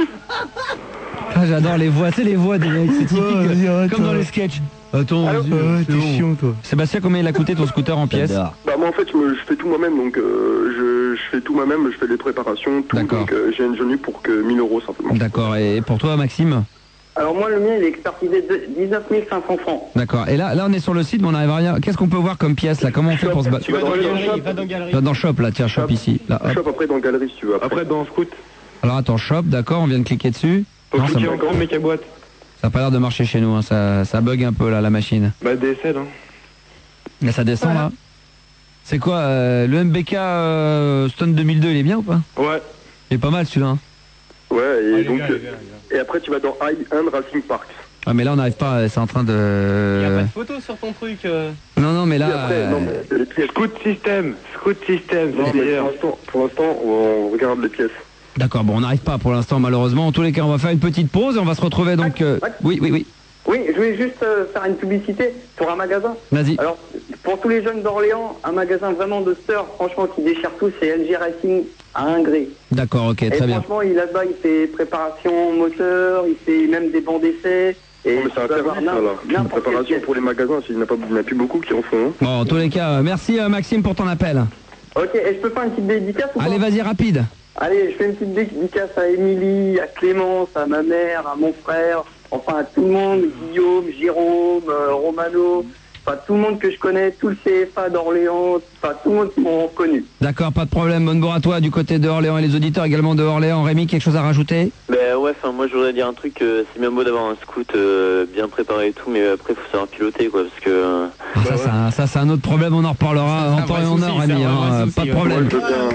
Speaker 2: Ah, j'adore les voix, c'est les voix des mecs, c'est typique, oh, comme dans les sketchs. Attends,
Speaker 12: euh, t'es chiant toi.
Speaker 2: Sébastien, combien il a coûté ton scooter en pièces?
Speaker 12: Bah moi en fait je, me, je fais tout moi-même, donc euh, je, je fais tout moi-même, je fais les préparations, tout, donc euh, j'ai une journée pour que mille euros simplement.
Speaker 2: D'accord, et pour toi Maxime?
Speaker 10: Alors moi le mien il est expertisé de dix-neuf mille cinq cents francs.
Speaker 2: D'accord, et là, là on est sur le site mais on n'arrive à rien. Qu'est-ce qu'on peut voir comme pièce là? Comment on fait pour se battre?
Speaker 12: Tu vas dans galerie, va dans galerie.
Speaker 2: Va dans shop là, tiens, shop, shop ici. Là,
Speaker 12: shop après dans galerie si tu veux. Après, après dans scoot.
Speaker 2: Alors attends, shop, d'accord, on vient de cliquer dessus.
Speaker 12: Faut non, cliquer encore mec à boîte.
Speaker 2: Ça n'a pas l'air de marcher chez nous, hein. ça, ça bug un peu là la machine.
Speaker 12: Bah décède hein.
Speaker 2: Là ça descend voilà. Là. C'est quoi euh, le M B K euh, Stone deux mille deux, il est bien ou pas?
Speaker 12: Ouais.
Speaker 2: Il est pas mal celui-là. Hein.
Speaker 12: Ouais, et
Speaker 2: ah,
Speaker 12: donc
Speaker 2: bien,
Speaker 12: euh, bien, bien. Et après tu vas dans High End Racing Park.
Speaker 2: Ah mais là on n'arrive pas, c'est en train de...
Speaker 1: Il n'y a pas de photo sur ton truc euh...
Speaker 2: Non non mais là...
Speaker 12: Après, euh... non, mais les pièces. Scoot System, Scoot System, c'est meilleur. Pour l'instant, on regarde les pièces.
Speaker 2: D'accord, bon on n'arrive pas pour l'instant malheureusement. En tous les cas on va faire une petite pause et on va se retrouver donc... Euh... Oui, oui, oui.
Speaker 10: Oui, je voulais juste euh, faire une publicité pour un magasin.
Speaker 2: Vas-y.
Speaker 10: Alors, pour tous les jeunes d'Orléans, un magasin vraiment de stars, franchement, qui déchire tout, c'est L G Racing à Ingré.
Speaker 2: D'accord, ok, très
Speaker 10: et
Speaker 2: bien.
Speaker 10: Franchement, il là-bas, il fait préparation moteur, il fait même des bancs d'essai. Et
Speaker 12: non, mais c'est interdit, ça, là. Une préparation pour les magasins, il n'y en a plus beaucoup qui en font. Hein.
Speaker 2: Bon, en tous les cas, merci euh, Maxime pour ton appel.
Speaker 10: Ok, et je peux faire une petite dédicace ou pas?
Speaker 2: Allez, vas-y, rapide.
Speaker 10: Allez, je fais une petite dédicace à Émilie, à Clémence, à ma mère, à mon frère, enfin à tout le monde, Guillaume, Jérôme, euh, Romano, enfin tout le monde que je connais, tout le C F A d'Orléans, enfin tout le monde qui m'ont connu.
Speaker 2: D'accord, pas de problème. Bonne bourre à toi du côté de Orléans et les auditeurs également de Orléans. Rémi, quelque chose à rajouter?
Speaker 13: Ben ouais, enfin moi je voudrais dire un truc, euh, c'est bien beau d'avoir un scoot euh, bien préparé et tout, mais après faut savoir piloter quoi, parce que... Euh...
Speaker 2: Ah, ça, c'est un, ça c'est un autre problème, on en reparlera en temps et en heure Rémi, hein, pas de problème.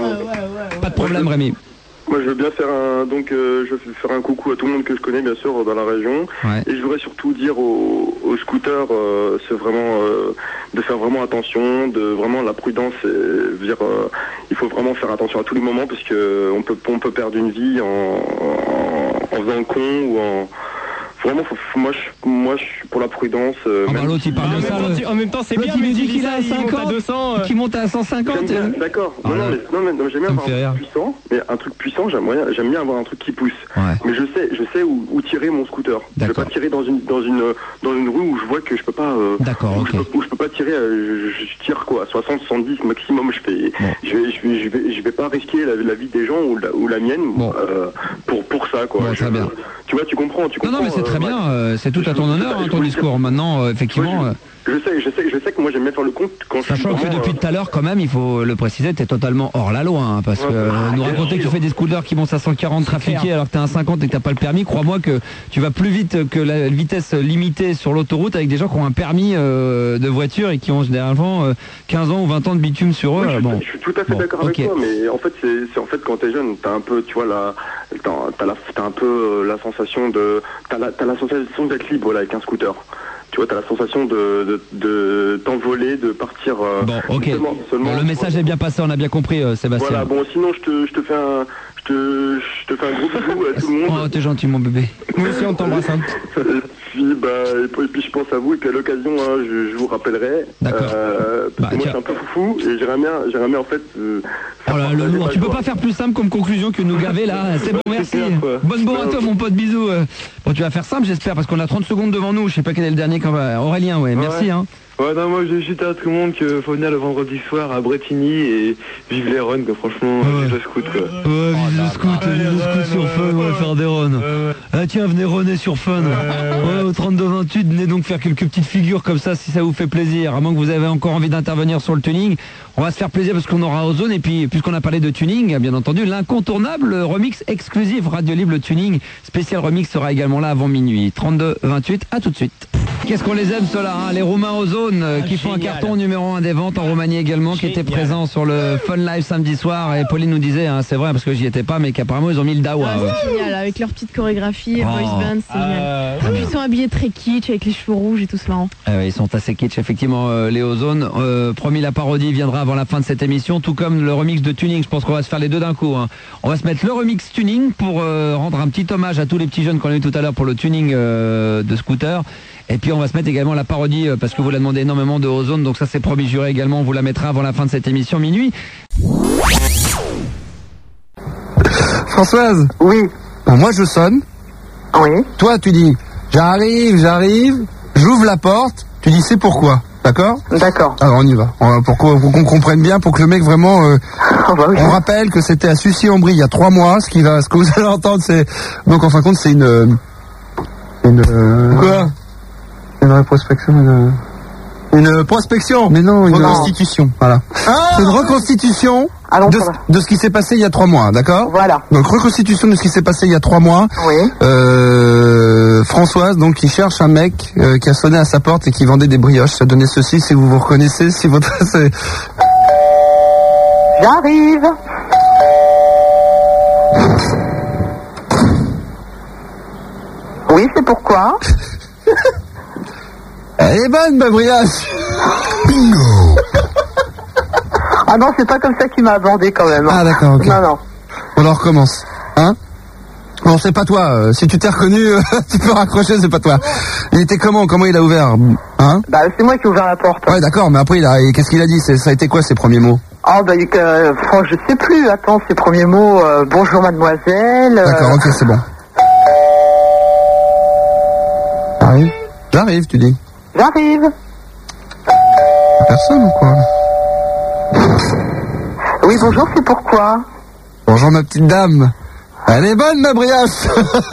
Speaker 2: Pas de problème Rémi.
Speaker 12: Moi je veux bien faire un donc euh, je veux faire un coucou à tout le monde que je connais bien sûr dans la région,
Speaker 2: ouais.
Speaker 12: Et je voudrais surtout dire aux, aux scooters euh, c'est vraiment euh, de faire vraiment attention, de vraiment la prudence, et dire euh, il faut vraiment faire attention à tous les moments parce que on peut on peut perdre une vie en, en, en faisant le con ou en vraiment, faut, faut, moi, je, moi je suis pour la prudence. Euh,
Speaker 2: ah bah l'autre il parle de ça.
Speaker 1: Le... En même temps c'est bien, mais
Speaker 2: il dit qu'il a à cinquante,
Speaker 1: deux cents, euh...
Speaker 2: qui monte à cent cinquante.
Speaker 12: D'accord. Non, non, mais, non, mais, non, mais j'aime bien avoir un truc puissant, mais un truc puissant, j'aime bien, j'aime bien avoir un truc qui pousse.
Speaker 2: Ouais.
Speaker 12: Mais je sais, je sais où, où tirer mon scooter. Je vais pas tirer dans une, dans une, dans une rue où je vois que je peux pas. Euh,
Speaker 2: D'accord.
Speaker 12: Où,
Speaker 2: okay.
Speaker 12: je peux, où je peux pas tirer. Euh, je, je tire quoi, soixante, soixante-dix maximum. Je fais. Bon. Je vais, je vais, je vais, je vais pas risquer la, la vie des gens ou la, ou la mienne
Speaker 2: bon.
Speaker 12: euh, pour, pour ça quoi.
Speaker 2: Bon,
Speaker 12: je,
Speaker 2: très bien.
Speaker 12: Tu vois, tu comprends, tu comprends.
Speaker 2: Non, non, mais c'est très
Speaker 12: euh,
Speaker 2: bien, euh, c'est tout à ton honneur, hein, ton discours. Maintenant, euh, effectivement... euh,
Speaker 12: Je sais, je sais, je sais que moi j'aime bien faire le compte quand je suis
Speaker 2: Sachant que
Speaker 12: vraiment,
Speaker 2: depuis
Speaker 12: euh,
Speaker 2: tout à l'heure, quand même, il faut le préciser, t'es totalement hors la loi, hein, parce que euh, nous raconter que tu fais des scooters qui montent à cent quarante trafiqués alors que t'es un cinquante et que t'as pas le permis, crois-moi que tu vas plus vite que la vitesse limitée sur l'autoroute avec des gens qui ont un permis euh, de voiture et qui ont généralement euh, quinze ans ou vingt ans de bitume sur eux.
Speaker 12: oui, je, suis,
Speaker 2: bon.
Speaker 12: je suis tout à fait
Speaker 2: Bon,
Speaker 12: d'accord
Speaker 2: ok.
Speaker 12: avec toi, mais en fait, c'est c'est en fait quand t'es jeune, t'as un peu, tu vois, la, t'as, t'as la, t'as un peu euh, la sensation de, t'as la, t'as la sensation d'être libre, voilà, avec un scooter. Tu vois, t'as la sensation de, de, de t'envoler, de partir. Euh,
Speaker 2: Bon, ok.
Speaker 12: Seulement, seulement,
Speaker 2: Bon, le message est bien passé, on a bien compris, euh, Sébastien.
Speaker 12: Voilà, bon, sinon je te, je te fais un, je te, je te fais un gros bisou à tout le monde.
Speaker 2: Oh, t'es gentil, mon bébé.
Speaker 1: Nous aussi, on t'embrasse. Hein.
Speaker 12: Et puis, bah, et puis, et puis je pense à vous, et puis à l'occasion, hein, je, je vous rappellerai.
Speaker 2: D'accord.
Speaker 12: Euh, parce
Speaker 2: Bah,
Speaker 12: que moi, je
Speaker 2: tiens.
Speaker 12: suis un peu foufou, et j'aimerais bien, j'aimerais bien, en fait. Euh,
Speaker 2: Oh là, le lourd, tu peux pas faire plus simple comme conclusion que nous gaver là. C'est bon, merci. Bonne bourre à toi, mon pote, bisous. euh. Bon, tu vas faire simple, j'espère, parce qu'on a trente secondes devant nous. Je sais pas quel est le dernier quand va. Aurélien, ouais, merci.
Speaker 12: Ouais.
Speaker 2: Hein.
Speaker 12: Ouais, non, moi, je juste à tout le monde qu'il faut venir le vendredi soir à Bretigny et vive les runs, quoi, franchement, vive le scoot, quoi.
Speaker 2: Ouais, vive le scoot, vive le scoot sur Fun, on va faire des runs. Ah tiens, venez runner sur Fun. Ouais, au trente-deux vingt-huit, venez donc faire quelques petites figures comme ça si ça vous fait plaisir. À moins que vous avez encore envie d'intervenir sur le tuning, on va se faire plaisir parce qu'on aura Ozone. Et puis, puisqu'on a parlé de tuning, bien entendu, l'incontournable remix exclusif Radio Libre, le tuning spécial remix sera également là avant minuit. trente-deux vingt-huit, à tout de suite. Qu'est-ce qu'on les aime ceux-là, hein, les Roumains Ozone euh, qui font un carton numéro un des ventes en Roumanie également, qui étaient présents sur le Fun Live samedi soir. Et Pauline nous disait, hein, c'est vrai parce que j'y étais pas, mais qu'apparemment ils ont mis le dawa.
Speaker 14: Ah,
Speaker 2: euh.
Speaker 14: c'est génial, avec leur petite chorégraphie,
Speaker 2: Oh.
Speaker 14: voice band, c'est génial.
Speaker 2: Euh,
Speaker 14: Et puis ils sont habillés très kitsch, avec les cheveux rouges et tout cela.
Speaker 2: Ah ouais, ils sont assez kitsch, effectivement, euh, les Ozone. Euh, promis, la parodie viendra avant la fin de cette émission, tout comme le remix de tuning. Je pense qu'on va se faire les deux d'un coup. Hein. On va se mettre le remix tuning pour euh, rendre un petit hommage à tous les petits jeunes qu'on a eu tout à l'heure pour le tuning euh, de scooter. Et puis on va se mettre également la parodie euh, parce que vous la demandez énormément de Ozone. Donc ça c'est promis juré également. On vous la mettra avant la fin de cette émission minuit.
Speaker 15: Françoise.
Speaker 10: Oui.
Speaker 15: Bon, moi je sonne.
Speaker 10: Oui.
Speaker 15: Toi tu dis j'arrive, j'arrive, j'ouvre la porte, tu dis c'est pourquoi, d'accord?
Speaker 10: D'accord.
Speaker 15: Alors on y va. On va pour qu'on pour qu'on comprenne bien, pour que le mec vraiment. Euh,
Speaker 10: oh bah oui.
Speaker 15: On rappelle que c'était à Sucy-en-Brie il y a trois mois. Ce qui va, ce que vous allez entendre, c'est donc en fin de compte c'est une une euh, quoi? Une rétrospection, une une prospection. Mais non, une reconstitution. Voilà. Ah c'est une reconstitution.
Speaker 10: Alors,
Speaker 15: de, de ce qui s'est passé il y a trois mois, d'accord?
Speaker 10: Voilà.
Speaker 15: Donc reconstitution de ce qui s'est passé il y a trois mois.
Speaker 10: Oui.
Speaker 15: Euh, Françoise, donc qui cherche un mec euh, qui a sonné à sa porte et qui vendait des brioches. Ça donnait ceci, si vous vous reconnaissez, si votre c'est...
Speaker 10: J'arrive. Oui, c'est pourquoi.
Speaker 15: Elle est bonne, ma brioche.
Speaker 10: Bingo. Ah non, c'est pas comme ça qu'il m'a abordé quand même. Hein.
Speaker 15: Ah d'accord, ok.
Speaker 10: Non, non.
Speaker 15: On en recommence. Hein? Bon, c'est pas toi. Euh, si tu t'es reconnu, euh, tu peux raccrocher, c'est pas toi. Il était comment? Comment il a ouvert? Hein?
Speaker 10: Bah, c'est moi qui ai ouvert la porte.
Speaker 15: Ouais, d'accord, mais après, il a, et qu'est-ce qu'il a dit? C'est, ça a été quoi ses premiers mots?
Speaker 10: Oh, bah, euh, oh, je sais plus. Attends, ses premiers mots. Euh, bonjour, mademoiselle. Euh...
Speaker 15: D'accord, ok, c'est bon. J'arrive. J'arrive, tu dis.
Speaker 10: J'arrive.
Speaker 15: Personne ou quoi?
Speaker 10: Oui, bonjour, c'est pourquoi?
Speaker 15: Bonjour, ma petite dame. Elle est bonne, ma brioche.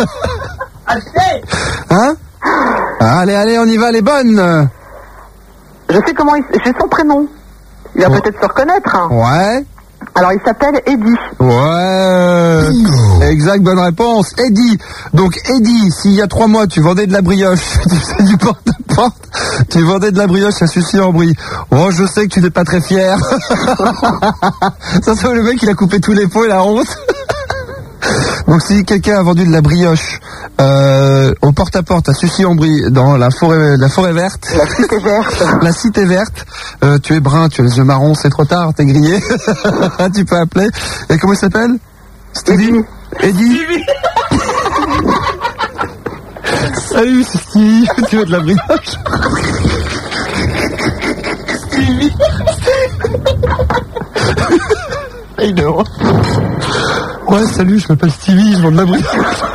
Speaker 15: Hein? Allez, allez, on y va, elle est bonne.
Speaker 10: Je sais comment il... J'ai son prénom. Il va oh. peut-être se reconnaître. Hein.
Speaker 15: Ouais.
Speaker 10: Alors, il s'appelle Eddie.
Speaker 15: Ouais. Bingo. Exact, bonne réponse. Eddie. Donc, Eddie, s'il y a trois mois, tu vendais de la brioche, tu faisais du porte-à-porte, tu vendais de la brioche à Sucy-en-Brie. Oh, je sais que tu n'es pas très fier. Ça, c'est le mec, il a coupé tous les pots et la honte. Donc si quelqu'un a vendu de la brioche euh, au porte-à-porte à Sucy-en-Brie dans la forêt, la forêt verte,
Speaker 10: la cité verte,
Speaker 15: la cité verte, euh, tu es brun, tu as les yeux marrons, c'est trop tard, t'es grillé, tu peux appeler. Et comment il s'appelle? Stevie. Eddie. Salut, c'est Stevie. Tu veux de la brioche? Stevie. Hey, non. Ouais, salut, je m'appelle Stevie, je vends de la brioche.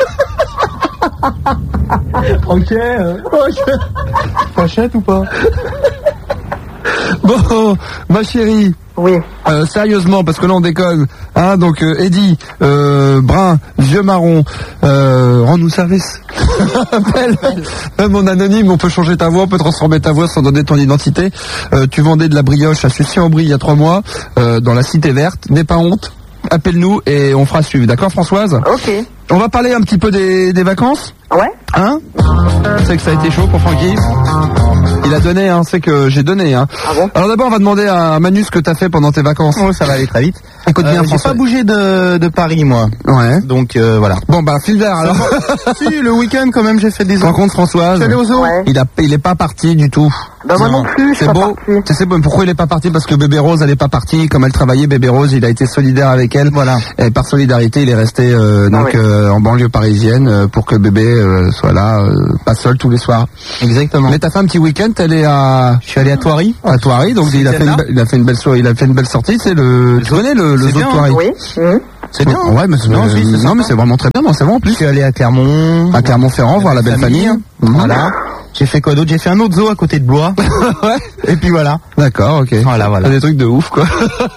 Speaker 15: Ok. Euh... Ok. T'achètes ou pas? Bon, ma chérie,
Speaker 8: Oui.
Speaker 15: Euh, sérieusement, parce que là on déconne. Hein, donc euh, Eddie, euh, brun, vieux marron, euh, rends-nous service. Appelle. Même en anonyme, on peut changer ta voix, on peut transformer ta voix sans donner ton identité. Euh, tu vendais de la brioche à Sucy-en-Brie il y a trois mois, euh, dans la Cité Verte. N'aie pas honte. Appelle-nous et on fera suivre. D'accord, Françoise?
Speaker 8: Ok.
Speaker 15: On va parler un petit peu des, des vacances.
Speaker 8: Ouais.
Speaker 15: Hein? C'est que ça a été chaud pour Francky. Il a donné, hein, c'est que j'ai donné, hein.
Speaker 8: Ah bon?
Speaker 15: Alors d'abord, on va demander à Manu ce que t'as fait pendant tes vacances.
Speaker 16: Oh, ça va aller très vite.
Speaker 15: Écoute bien,
Speaker 16: euh, j'ai
Speaker 15: François.
Speaker 16: pas bougé de, de Paris, moi.
Speaker 15: Ouais.
Speaker 16: Donc, euh, voilà.
Speaker 15: Bon, bah, file vert, alors.
Speaker 16: Si, le week-end, quand même, j'ai fait des...
Speaker 15: Rencontre Françoise.
Speaker 16: Je suis allé au zoo.
Speaker 8: Ouais.
Speaker 15: Il a, il est pas parti du tout.
Speaker 8: Bah moi non plus, je suis
Speaker 15: C'est
Speaker 8: pas
Speaker 15: beau.
Speaker 8: partie.
Speaker 15: Tu sais bon, pourquoi il est pas parti? Parce que bébé Rose, elle est pas partie. Comme elle travaillait, bébé Rose, il a été solidaire avec elle.
Speaker 16: Voilà.
Speaker 15: Et par solidarité, il est resté euh, donc
Speaker 8: Ah ouais.
Speaker 15: euh, en banlieue parisienne euh, pour que bébé euh, soit là, euh, pas seul tous les soirs.
Speaker 16: Exactement.
Speaker 15: Mais t'as fait un petit week-end, t'es allé à...
Speaker 16: Je suis allé à Thoiry.
Speaker 15: À Thoiry, donc il a, fait une, be- il a fait une belle soirée, il a fait une belle sortie. C'est le, tu connais le, le
Speaker 16: C'est
Speaker 15: zoo de
Speaker 16: bien,
Speaker 15: Thoiry?
Speaker 8: Oui. Mmh.
Speaker 16: C'est bien.
Speaker 15: Ouais, mais c'est,
Speaker 16: Non, si, c'est
Speaker 15: non,
Speaker 16: sympa.
Speaker 15: mais c'est vraiment très bien. Non, c'est bon en
Speaker 16: Je
Speaker 15: plus.
Speaker 16: suis allé à Clermont.
Speaker 15: À Clermont-Ferrand, voir la belle famille. Mhm.
Speaker 16: Voilà. J'ai fait quoi d'autre? J'ai fait un autre zoo à côté de Blois.
Speaker 15: Ouais.
Speaker 16: Et puis voilà.
Speaker 15: D'accord, ok.
Speaker 16: Voilà, voilà.
Speaker 15: T'as des trucs de ouf, quoi.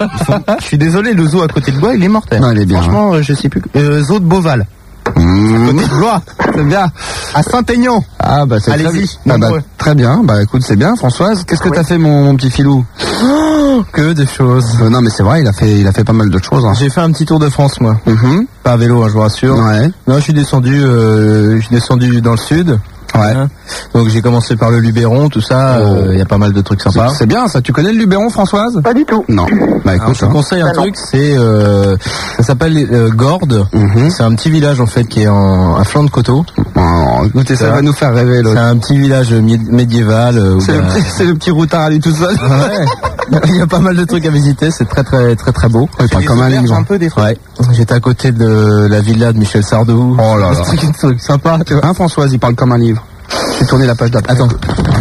Speaker 16: Je suis désolé, le zoo à côté de Blois, il est mortel.
Speaker 15: Non, il est bien.
Speaker 16: Franchement, euh, je sais plus. Euh, zoo de Beauval.
Speaker 15: Mmh.
Speaker 16: Côté de Blois.
Speaker 15: C'est bien.
Speaker 16: À Saint-Aignan.
Speaker 15: Ah bah c'est très bien.
Speaker 16: Allez-y,
Speaker 15: Ah, bah,
Speaker 16: nombreux.
Speaker 15: très bien. Bah écoute, c'est bien. Françoise, qu'est-ce que t'as fait, mon, mon petit filou?
Speaker 16: Oh, que de choses.
Speaker 15: Euh, Non, mais c'est vrai, il a fait, il a fait pas mal de choses. Hein.
Speaker 16: J'ai fait un petit tour de France, moi.
Speaker 15: Mhm.
Speaker 16: Pas à vélo, hein, je vous rassure.
Speaker 15: Ouais.
Speaker 16: Non, je suis descendu, euh, je suis descendu dans le sud.
Speaker 15: Ouais.
Speaker 16: Hein. Donc j'ai commencé par le Luberon, tout ça. Il
Speaker 15: Oh.
Speaker 16: y a pas mal de trucs
Speaker 15: C'est,
Speaker 16: sympas.
Speaker 15: c'est bien, ça. Tu connais le Luberon, Françoise?
Speaker 8: Pas du tout.
Speaker 15: Non. Bah
Speaker 16: Alors,
Speaker 15: écoute,
Speaker 16: je te
Speaker 15: hein.
Speaker 16: conseille un
Speaker 8: Bah, non.
Speaker 16: truc, c'est euh, ça s'appelle euh, Gordes.
Speaker 15: Mhm.
Speaker 16: C'est un petit village en fait qui est en, à flanc de coteau.
Speaker 15: Oh, écoutez, ça
Speaker 16: Ça
Speaker 15: va
Speaker 16: va.
Speaker 15: nous faire rêver,
Speaker 16: C'est
Speaker 15: là.
Speaker 16: un petit village mé- médiéval. euh, où
Speaker 15: C'est
Speaker 16: il y
Speaker 15: le,
Speaker 16: a-
Speaker 15: petit, c'est le petit routard à lui tout seul.
Speaker 16: Ouais. Il y a pas mal de trucs à visiter, c'est très très très très beau.
Speaker 15: Ouais, pas
Speaker 16: Des
Speaker 15: comme un
Speaker 16: auberges
Speaker 15: livre.
Speaker 16: un peu des trucs. Ouais. J'étais à côté de la villa de Michel Sardou.
Speaker 15: Oh là là.
Speaker 16: Des trucs, des trucs sympas, tu vois.
Speaker 15: Hein, Françoise, il parle comme un livre. J'ai tourné la page d'après.
Speaker 16: Attends.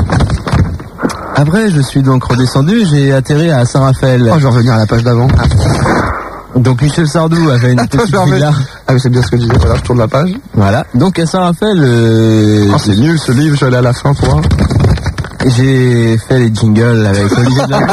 Speaker 16: Après, je suis donc redescendu, j'ai atterri à Saint-Raphaël.
Speaker 15: Oh, je vais revenir à la page d'avant.
Speaker 16: Donc Michel Sardou avait une
Speaker 15: Attends,
Speaker 16: petite
Speaker 15: je remets-
Speaker 16: villa.
Speaker 15: Ah oui, c'est bien ce que je disais. Voilà, je tourne la page.
Speaker 16: Voilà. Donc à Saint-Raphaël, euh,
Speaker 15: Oh, c'est nul ce livre, je vais aller à la fin pour voir.
Speaker 16: j'ai fait les jingles avec Olivier Delon.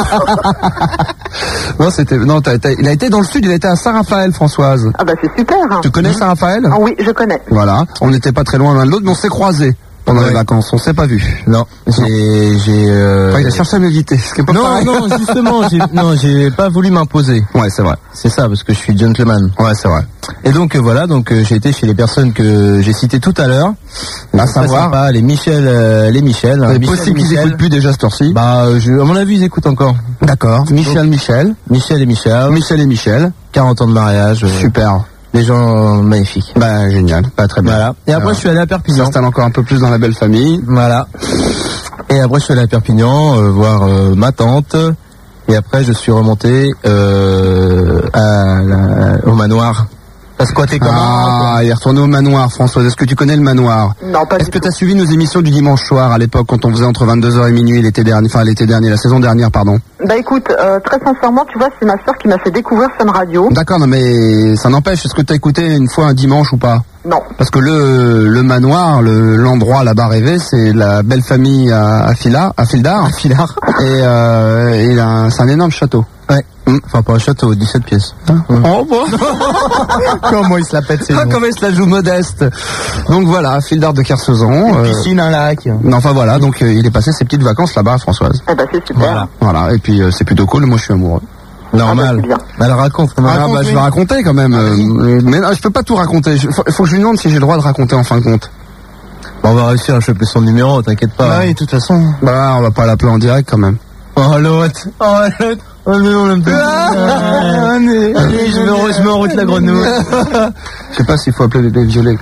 Speaker 15: Non, c'était, non, t'as, t'as- il a été dans le sud, il a été à Saint-Raphaël, Françoise.
Speaker 8: Ah bah c'est super. Hein.
Speaker 15: Tu connais Saint-Raphaël?
Speaker 8: Ah oui, je connais.
Speaker 15: Voilà. On n'était pas très loin l'un de l'autre, mais on s'est croisés pendant
Speaker 16: Ouais.
Speaker 15: les vacances. On s'est pas vus.
Speaker 16: Non, j'ai, j'ai. Euh...
Speaker 15: Enfin, il a cherché à m'éviter, ce qui est pas
Speaker 16: Non,
Speaker 15: pareil.
Speaker 16: non, justement, j'ai, non, j'ai pas voulu m'imposer.
Speaker 15: Ouais, c'est vrai.
Speaker 16: C'est ça, parce que je suis gentleman.
Speaker 15: Ouais, c'est vrai.
Speaker 16: Et donc euh, voilà, donc euh, j'ai été chez les personnes que j'ai citées tout à l'heure.
Speaker 15: À
Speaker 16: Très
Speaker 15: savoir.
Speaker 16: sympa, les Michel, euh, les Michel. hein,
Speaker 15: C'est
Speaker 16: Michel
Speaker 15: possible
Speaker 16: et
Speaker 15: qu'ils
Speaker 16: Michel.
Speaker 15: écoutent plus déjà cette heure-ci.
Speaker 16: Bah, euh, je, à mon avis, ils écoutent encore.
Speaker 15: D'accord. Michel, Michel.
Speaker 16: Michel et Michel.
Speaker 15: Michel et Michel.
Speaker 16: quarante ans de mariage. euh,
Speaker 15: Super.
Speaker 16: Des gens magnifiques.
Speaker 15: Bah, génial. Pas très bien.
Speaker 16: Voilà. Et après,
Speaker 15: Alors,
Speaker 16: je suis allé à
Speaker 15: Il
Speaker 16: Perpignan.
Speaker 15: s'installe encore un peu plus dans la belle famille.
Speaker 16: Voilà. Et après, je suis allé à Perpignan euh, voir euh, ma tante. Et après, je suis remonté euh, à la- au manoir. T'as squatté comment
Speaker 15: Ah, il est retourné au manoir, Françoise. Est-ce que tu connais le manoir?
Speaker 8: Non, pas
Speaker 15: Est-ce
Speaker 8: du
Speaker 15: que
Speaker 8: tout.
Speaker 15: tu as suivi nos émissions du dimanche soir à l'époque quand on faisait entre vingt-deux heures et minuit l'été dernier, enfin l'été dernier, la saison dernière, pardon?
Speaker 8: Bah écoute, euh, très sincèrement, tu vois, c'est ma soeur qui m'a fait découvrir Fun Radio.
Speaker 15: D'accord, non mais ça n'empêche. Est-ce que tu as écouté une fois un dimanche ou pas?
Speaker 8: Non.
Speaker 15: Parce que le, le manoir, le, l'endroit là-bas rêvé, c'est la belle famille à, à Fila, à Fildar.
Speaker 16: Filard.
Speaker 15: Et, euh, et il a un- c'est un énorme château.
Speaker 16: Ouais. Enfin, pas un château, dix-sept pièces.
Speaker 15: Oh bon.
Speaker 16: Comment il se la pète, c'est
Speaker 15: Ah, comment il se la joue modeste. Donc voilà, Fildar de Kersezan.
Speaker 16: Une
Speaker 15: euh,
Speaker 16: piscine, un lac.
Speaker 15: non, enfin voilà, donc euh, il est passé ses petites vacances là-bas, Françoise.
Speaker 8: Eh bah c'est super.
Speaker 16: Voilà.
Speaker 15: Voilà, et puis euh, c'est plutôt cool. Moi, je suis amoureux.
Speaker 16: Normal.
Speaker 8: Ah bah, c'est bien.
Speaker 16: Alors raconte.
Speaker 15: Ah,
Speaker 16: raconte,
Speaker 15: bah, je
Speaker 16: oui.
Speaker 15: vais raconter quand même. euh, mais non, je peux pas tout raconter. Il faut, faut que je lui demande si j'ai le droit de raconter en fin de compte.
Speaker 16: Bon, on va réussir à choper son numéro, t'inquiète pas.
Speaker 15: Bah oui, de toute façon. Bah, on va pas l'appeler en direct quand même.
Speaker 16: Oh l'autre. Oh l'autre. Oh non, on l'aime pas. Allez, allez, je me, re- je me route la grenouille.
Speaker 15: Je sais pas s'il faut appeler des violets.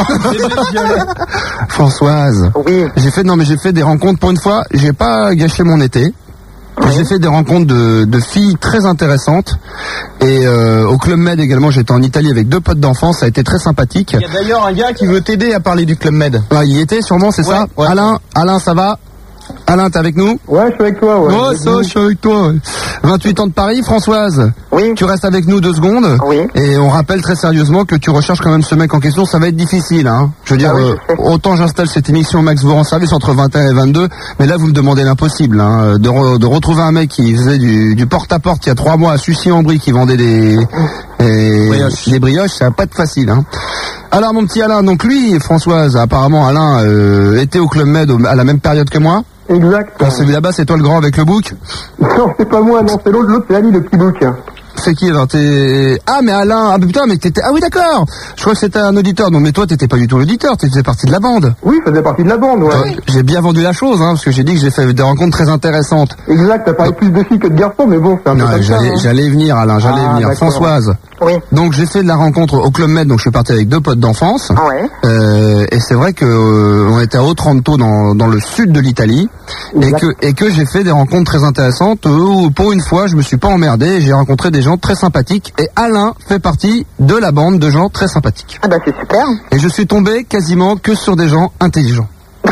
Speaker 15: Françoise.
Speaker 8: Oui.
Speaker 15: J'ai fait, non mais j'ai fait des rencontres pour une fois. J'ai pas gâché mon été. J'ai fait des rencontres de, de filles très intéressantes. Et euh, au Club Med également, j'étais en Italie avec deux potes d'enfance. Ça a été très sympathique.
Speaker 16: Il y a d'ailleurs un gars qui veut t'aider à parler du Club Med.
Speaker 15: Ah, il y était sûrement, c'est
Speaker 16: Ouais,
Speaker 15: ça
Speaker 16: ouais.
Speaker 15: Alain, Alain, ça va? Alain, t'es avec nous?
Speaker 17: Ouais, je suis avec toi, ouais.
Speaker 15: Ouais, ça, je suis avec toi, ouais. vingt-huit ans de Paris, Françoise.
Speaker 17: Oui.
Speaker 15: Tu restes avec nous deux secondes.
Speaker 17: Oui.
Speaker 15: Et on rappelle très sérieusement que tu recherches quand même ce mec en question, ça va être difficile, hein. Je veux dire,
Speaker 17: Ah oui,
Speaker 15: euh, autant j'installe cette émission Max vous rend service entre vingt et un et vingt-deux, mais là vous me demandez l'impossible, hein. De, re- de retrouver un mec qui faisait du, du porte-à-porte il y a trois mois à Sucy-en-Brie, qui vendait des, des brioches, des brioches, ça va pas être facile, hein. Alors mon petit Alain, donc lui, Françoise, apparemment Alain euh, était au Club Med au- à la même période que moi.
Speaker 17: Exact.
Speaker 15: Quand celui là-bas, c'est toi le grand avec le bouc?
Speaker 17: Non, c'est pas moi, non, c'est l'autre, l'autre c'est Ali, le petit bouc.
Speaker 15: C'est qui alors? T'es... Ah mais Alain, ah mais putain, mais t'étais... Ah oui d'accord. Je crois que c'était un auditeur. Non mais toi t'étais pas du tout l'auditeur, tu faisais partie de la bande.
Speaker 17: Oui, je faisais partie de la bande, ouais.
Speaker 15: Ouais, j'ai bien vendu la chose, hein, parce que j'ai dit que j'ai fait des rencontres très intéressantes.
Speaker 17: Exact, t'as parlé plus de filles que de garçons, mais bon, c'est un peu
Speaker 15: Non,
Speaker 17: comme ça,
Speaker 15: j'allais,
Speaker 17: hein.
Speaker 15: j'allais y venir Alain, j'allais y
Speaker 17: Ah,
Speaker 15: venir.
Speaker 17: d'accord.
Speaker 15: Françoise.
Speaker 17: Oui.
Speaker 15: Donc j'ai fait de la rencontre au Club Med, donc je suis parti avec deux potes d'enfance.
Speaker 17: Ouais.
Speaker 15: Euh, et c'est vrai que euh, on était à Otranto dans, dans le sud de l'Italie et
Speaker 17: Exact.
Speaker 15: que et que j'ai fait des rencontres très intéressantes euh, où pour une fois je me suis pas emmerdé et j'ai rencontré des gens très sympathiques et Alain fait partie de la bande de gens très sympathiques.
Speaker 17: Ah bah c'est super.
Speaker 15: Et je suis tombé quasiment que sur des gens intelligents.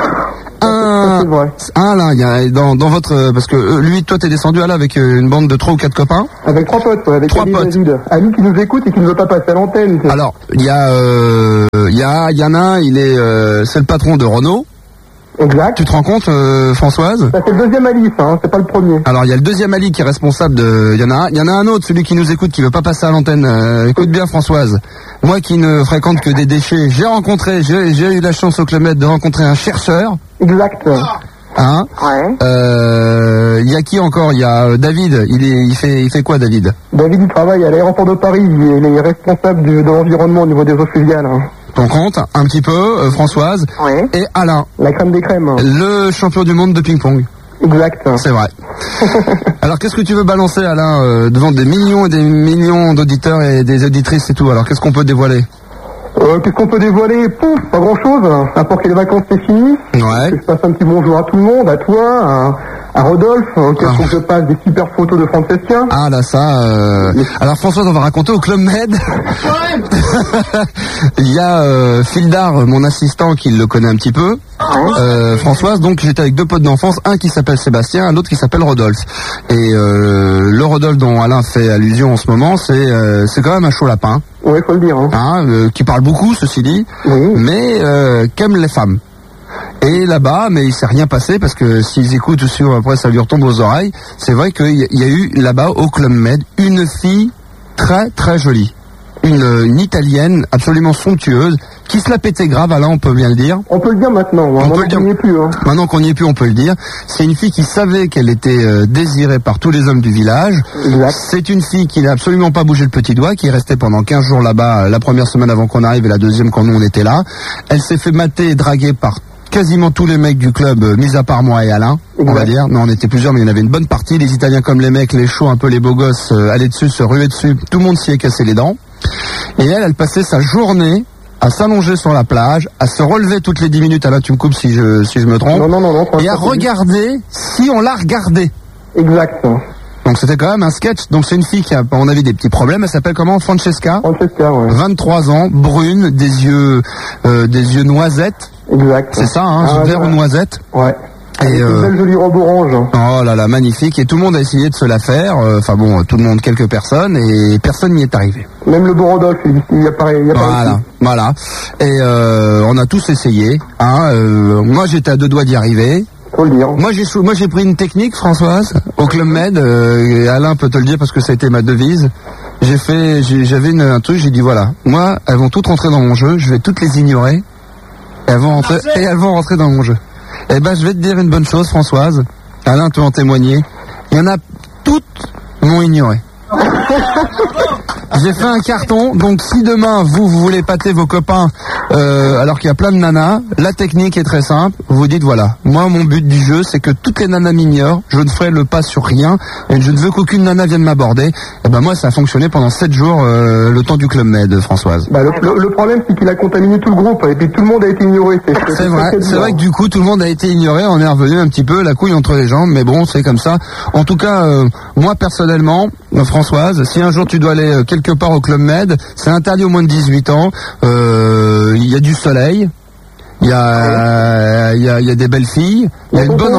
Speaker 15: Un, un Alain, il y a dans, dans votre euh, parce que euh, lui, toi, t'es descendu Alain avec euh, une bande de trois ou quatre copains.
Speaker 17: Avec trois potes, ouais, avec
Speaker 15: Trois
Speaker 17: Ali
Speaker 15: potes.
Speaker 17: et David. Ali qui nous écoute et qui ne veut pas passer à l'antenne.
Speaker 15: Alors, il y a, euh, il y a, il y en a un, il est, euh, c'est le patron de Renault.
Speaker 17: Exact.
Speaker 15: Tu te rends compte, euh, Françoise?
Speaker 17: Ça c'est le deuxième Ali, ça, hein, c'est pas le premier.
Speaker 15: Alors, il y a le deuxième Ali qui est responsable de, il y en a un, il y en a un autre, celui qui nous écoute, qui veut pas passer à l'antenne. Euh, écoute bien, Françoise. Moi qui ne fréquente que des déchets, j'ai rencontré, j'ai, j'ai eu la chance au Club Med de rencontrer un chercheur.
Speaker 17: Exact.
Speaker 15: Hein?
Speaker 17: Ouais.
Speaker 15: Euh, il y a qui encore? Il y a euh, David. Il est, il fait, il fait quoi, David?
Speaker 17: David, il travaille à l'aéroport de Paris, il est responsable du- de l'environnement au niveau des eaux fluviales. Hein.
Speaker 15: Ton compte, un petit peu, euh, Françoise.
Speaker 17: Ouais.
Speaker 15: Et Alain.
Speaker 17: La crème des crèmes.
Speaker 15: Le champion du monde de ping-pong.
Speaker 17: Exact.
Speaker 15: C'est vrai. Alors, qu'est-ce que tu veux balancer, Alain, euh, devant des millions et des millions d'auditeurs et des auditrices et tout? Alors, qu'est-ce qu'on peut dévoiler?
Speaker 17: Euh, Qu'est-ce qu'on peut dévoiler? Pouf, pas grand-chose. À part que les vacances c'est fini.
Speaker 15: Ouais.
Speaker 17: Que je passe un petit bonjour à tout le monde, à toi, à, à Rodolphe, auquel faut que je passe des super photos de Francesca.
Speaker 15: Ah là ça. Euh... Alors Françoise, on va raconter au Club Med. Il y a euh, Fildar, mon assistant, qui le connaît un petit peu. Euh, Françoise, donc j'étais avec deux potes d'enfance, un qui s'appelle Sébastien, un autre qui s'appelle Rodolphe. Et euh, le Rodolphe dont Alain fait allusion en ce moment, c'est euh, c'est quand même un chaud lapin.
Speaker 17: Oui, faut le dire. Hein.
Speaker 15: Hein, euh, qui parle beaucoup, ceci dit,
Speaker 17: oui.
Speaker 15: mais euh, qu'aime les femmes. Et là-bas, mais il s'est rien passé parce que s'ils écoutent aussi, après ça lui retombe aux oreilles. C'est vrai qu'il y, y a eu là-bas au Club Med une fille très très jolie, une, une italienne absolument somptueuse qui se la pétait grave. Alain, on peut bien le dire.
Speaker 17: On peut le dire maintenant.
Speaker 15: On peut le dire.
Speaker 17: N'y est plus, hein.
Speaker 15: Maintenant qu'on n'y est plus, on peut le dire. C'est une fille qui savait qu'elle était euh, désirée par tous les hommes du village.
Speaker 17: Exact.
Speaker 15: C'est une fille qui n'a absolument pas bougé le petit doigt, qui est restée pendant quinze jours là-bas, la première semaine avant qu'on arrive et la deuxième quand nous on était là. Elle s'est fait mater et draguer par quasiment tous les mecs du club, euh, mis à part moi et Alain, on va dire. Non, on était plusieurs, mais il y en avait une bonne partie. Les Italiens comme les mecs, les chauds, un peu les beaux gosses, euh, allaient dessus, se ruaient dessus. Tout le monde s'y est cassé les dents. Et elle, elle passait sa journée à s'allonger sur la plage, à se relever toutes les dix minutes. Alain, tu me coupes si je, si je me trompe.
Speaker 17: Non, non, non, non.
Speaker 15: Et à regarder si on la regardait.
Speaker 17: Exact.
Speaker 15: Donc c'était quand même un sketch. Donc c'est une fille qui a, à mon avis, des petits problèmes. Elle s'appelle comment? Francesca.
Speaker 17: Francesca, ouais.
Speaker 15: vingt-trois ans, brune, des yeux, euh, des yeux noisettes.
Speaker 17: Exact.
Speaker 15: C'est ça, hein,
Speaker 17: Ah,
Speaker 15: vert
Speaker 17: ouais.
Speaker 15: ou noisette.
Speaker 17: Ouais.
Speaker 15: Et
Speaker 17: Avec
Speaker 15: euh,
Speaker 17: une belle jolie robe orange.
Speaker 15: Oh là là, magnifique. Et tout le monde a essayé de se la faire. euh, Enfin bon, tout le monde, quelques personnes, et personne n'y est arrivé.
Speaker 17: Même le beau Rodolphe, il il y a pas, il y a pas
Speaker 15: Voilà, voilà. Et euh, on a tous essayé. Hein, euh, moi, j'étais à deux doigts d'y arriver.
Speaker 17: Faut le dire.
Speaker 15: Moi j'ai moi j'ai pris une technique, Françoise, au Club Med, euh, et Alain peut te le dire parce que ça a été ma devise. J'ai fait j'ai- j'avais une- un truc, j'ai dit voilà, moi elles vont toutes rentrer dans mon jeu, je vais toutes les ignorer et elles vont rentrer et elles vont rentrer dans mon jeu. Eh ben je vais te dire une bonne chose, Françoise, Alain peut en témoigner. Il y en a toutes m'ont ignoré. J'ai fait un carton, donc si demain vous, vous voulez pâter vos copains euh, alors qu'il y a plein de nanas, la technique est très simple, vous dites voilà, moi mon but du jeu c'est que toutes les nanas m'ignorent, je ne ferai le pas sur rien et je ne veux qu'aucune nana vienne m'aborder. Et ben moi ça a fonctionné pendant sept jours euh, le temps du Club Med, Françoise.
Speaker 17: Bah, le, le- le problème, c'est qu'il a contaminé tout le groupe et puis tout le monde a été ignoré. C'est
Speaker 15: C'est vrai, c'est vrai que du coup tout le monde a été ignoré, on est revenu un petit peu la couille entre les jambes, mais bon c'est comme ça. En tout cas, euh, moi personnellement, euh, Françoise, si un jour tu dois aller euh, quelque part au Club Med, c'est interdit aux moins de dix-huit ans, euh, il y a du soleil, il y a, il y a, il y a des belles filles, il y a une bonne... en-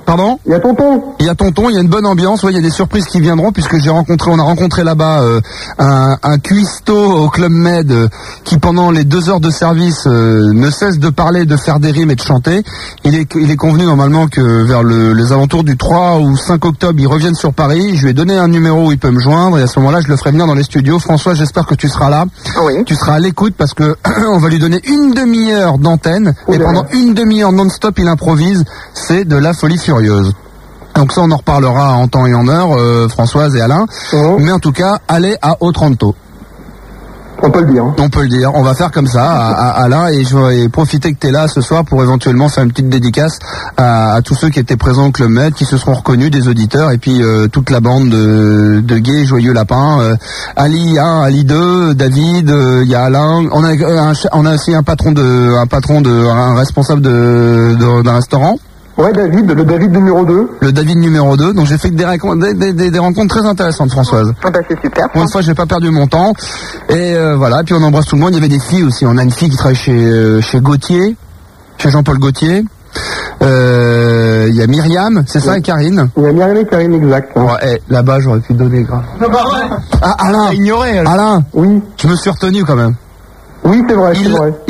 Speaker 15: Pardon?
Speaker 17: Il y a tonton.
Speaker 15: Il y a tonton, il y a une bonne ambiance, ouais, il y a des surprises qui viendront puisque j'ai rencontré, on a rencontré là-bas euh, un, un cuistot au Club Med euh, qui pendant les deux heures de service euh, ne cesse de parler, de faire des rimes et de chanter. Il est, il est convenu normalement que vers le, les alentours du trois ou cinq octobre, il revienne sur Paris. Je lui ai donné un numéro où il peut me joindre et à ce moment-là, je le ferai venir dans les studios. François, j'espère que tu seras là.
Speaker 17: Oui.
Speaker 15: Tu seras à l'écoute parce que on va lui donner une demi-heure d'antenne et pendant une demi-heure non-stop, il improvise. C'est de la folie furieuse. Donc ça, on en reparlera en temps et en heure, euh, Françoise et Alain.
Speaker 17: Mmh.
Speaker 15: Mais en tout cas, allez à Otranto.
Speaker 17: On peut le dire.
Speaker 15: On peut le dire. On va faire comme ça, à, à, Alain, et je vais profiter que tu es là ce soir pour éventuellement faire une petite dédicace à, à tous ceux qui étaient présents au Club Med, qui se seront reconnus, des auditeurs, et puis euh, toute la bande de, de gays et joyeux lapins. Euh, Ali un, Ali deux, David, il euh, y a Alain. On a, un, on a aussi un patron de, un patron de, un responsable de, de, d'un restaurant.
Speaker 17: Ouais, David, le David numéro deux.
Speaker 15: Le David numéro deux. Donc j'ai fait des, des, des, des rencontres très intéressantes, Françoise.
Speaker 17: Ah bah c'est super.
Speaker 15: Pour une fois, j'ai pas perdu mon temps. Et euh, voilà, puis on embrasse tout le monde. Il y avait des filles aussi. On a une fille qui travaille chez euh, chez Gauthier, chez Jean-Paul Gauthier. Euh, il y a Myriam, c'est ça, et Karine.
Speaker 17: Il y a Myriam et Karine, exact.
Speaker 15: Hein. Ouais, eh, là-bas, j'aurais pu donner grave. Ah, Alain,
Speaker 17: ignoré.
Speaker 15: Alain.
Speaker 17: Oui.
Speaker 15: Je me suis retenu quand même.
Speaker 17: Oui, c'est vrai, c'est vrai.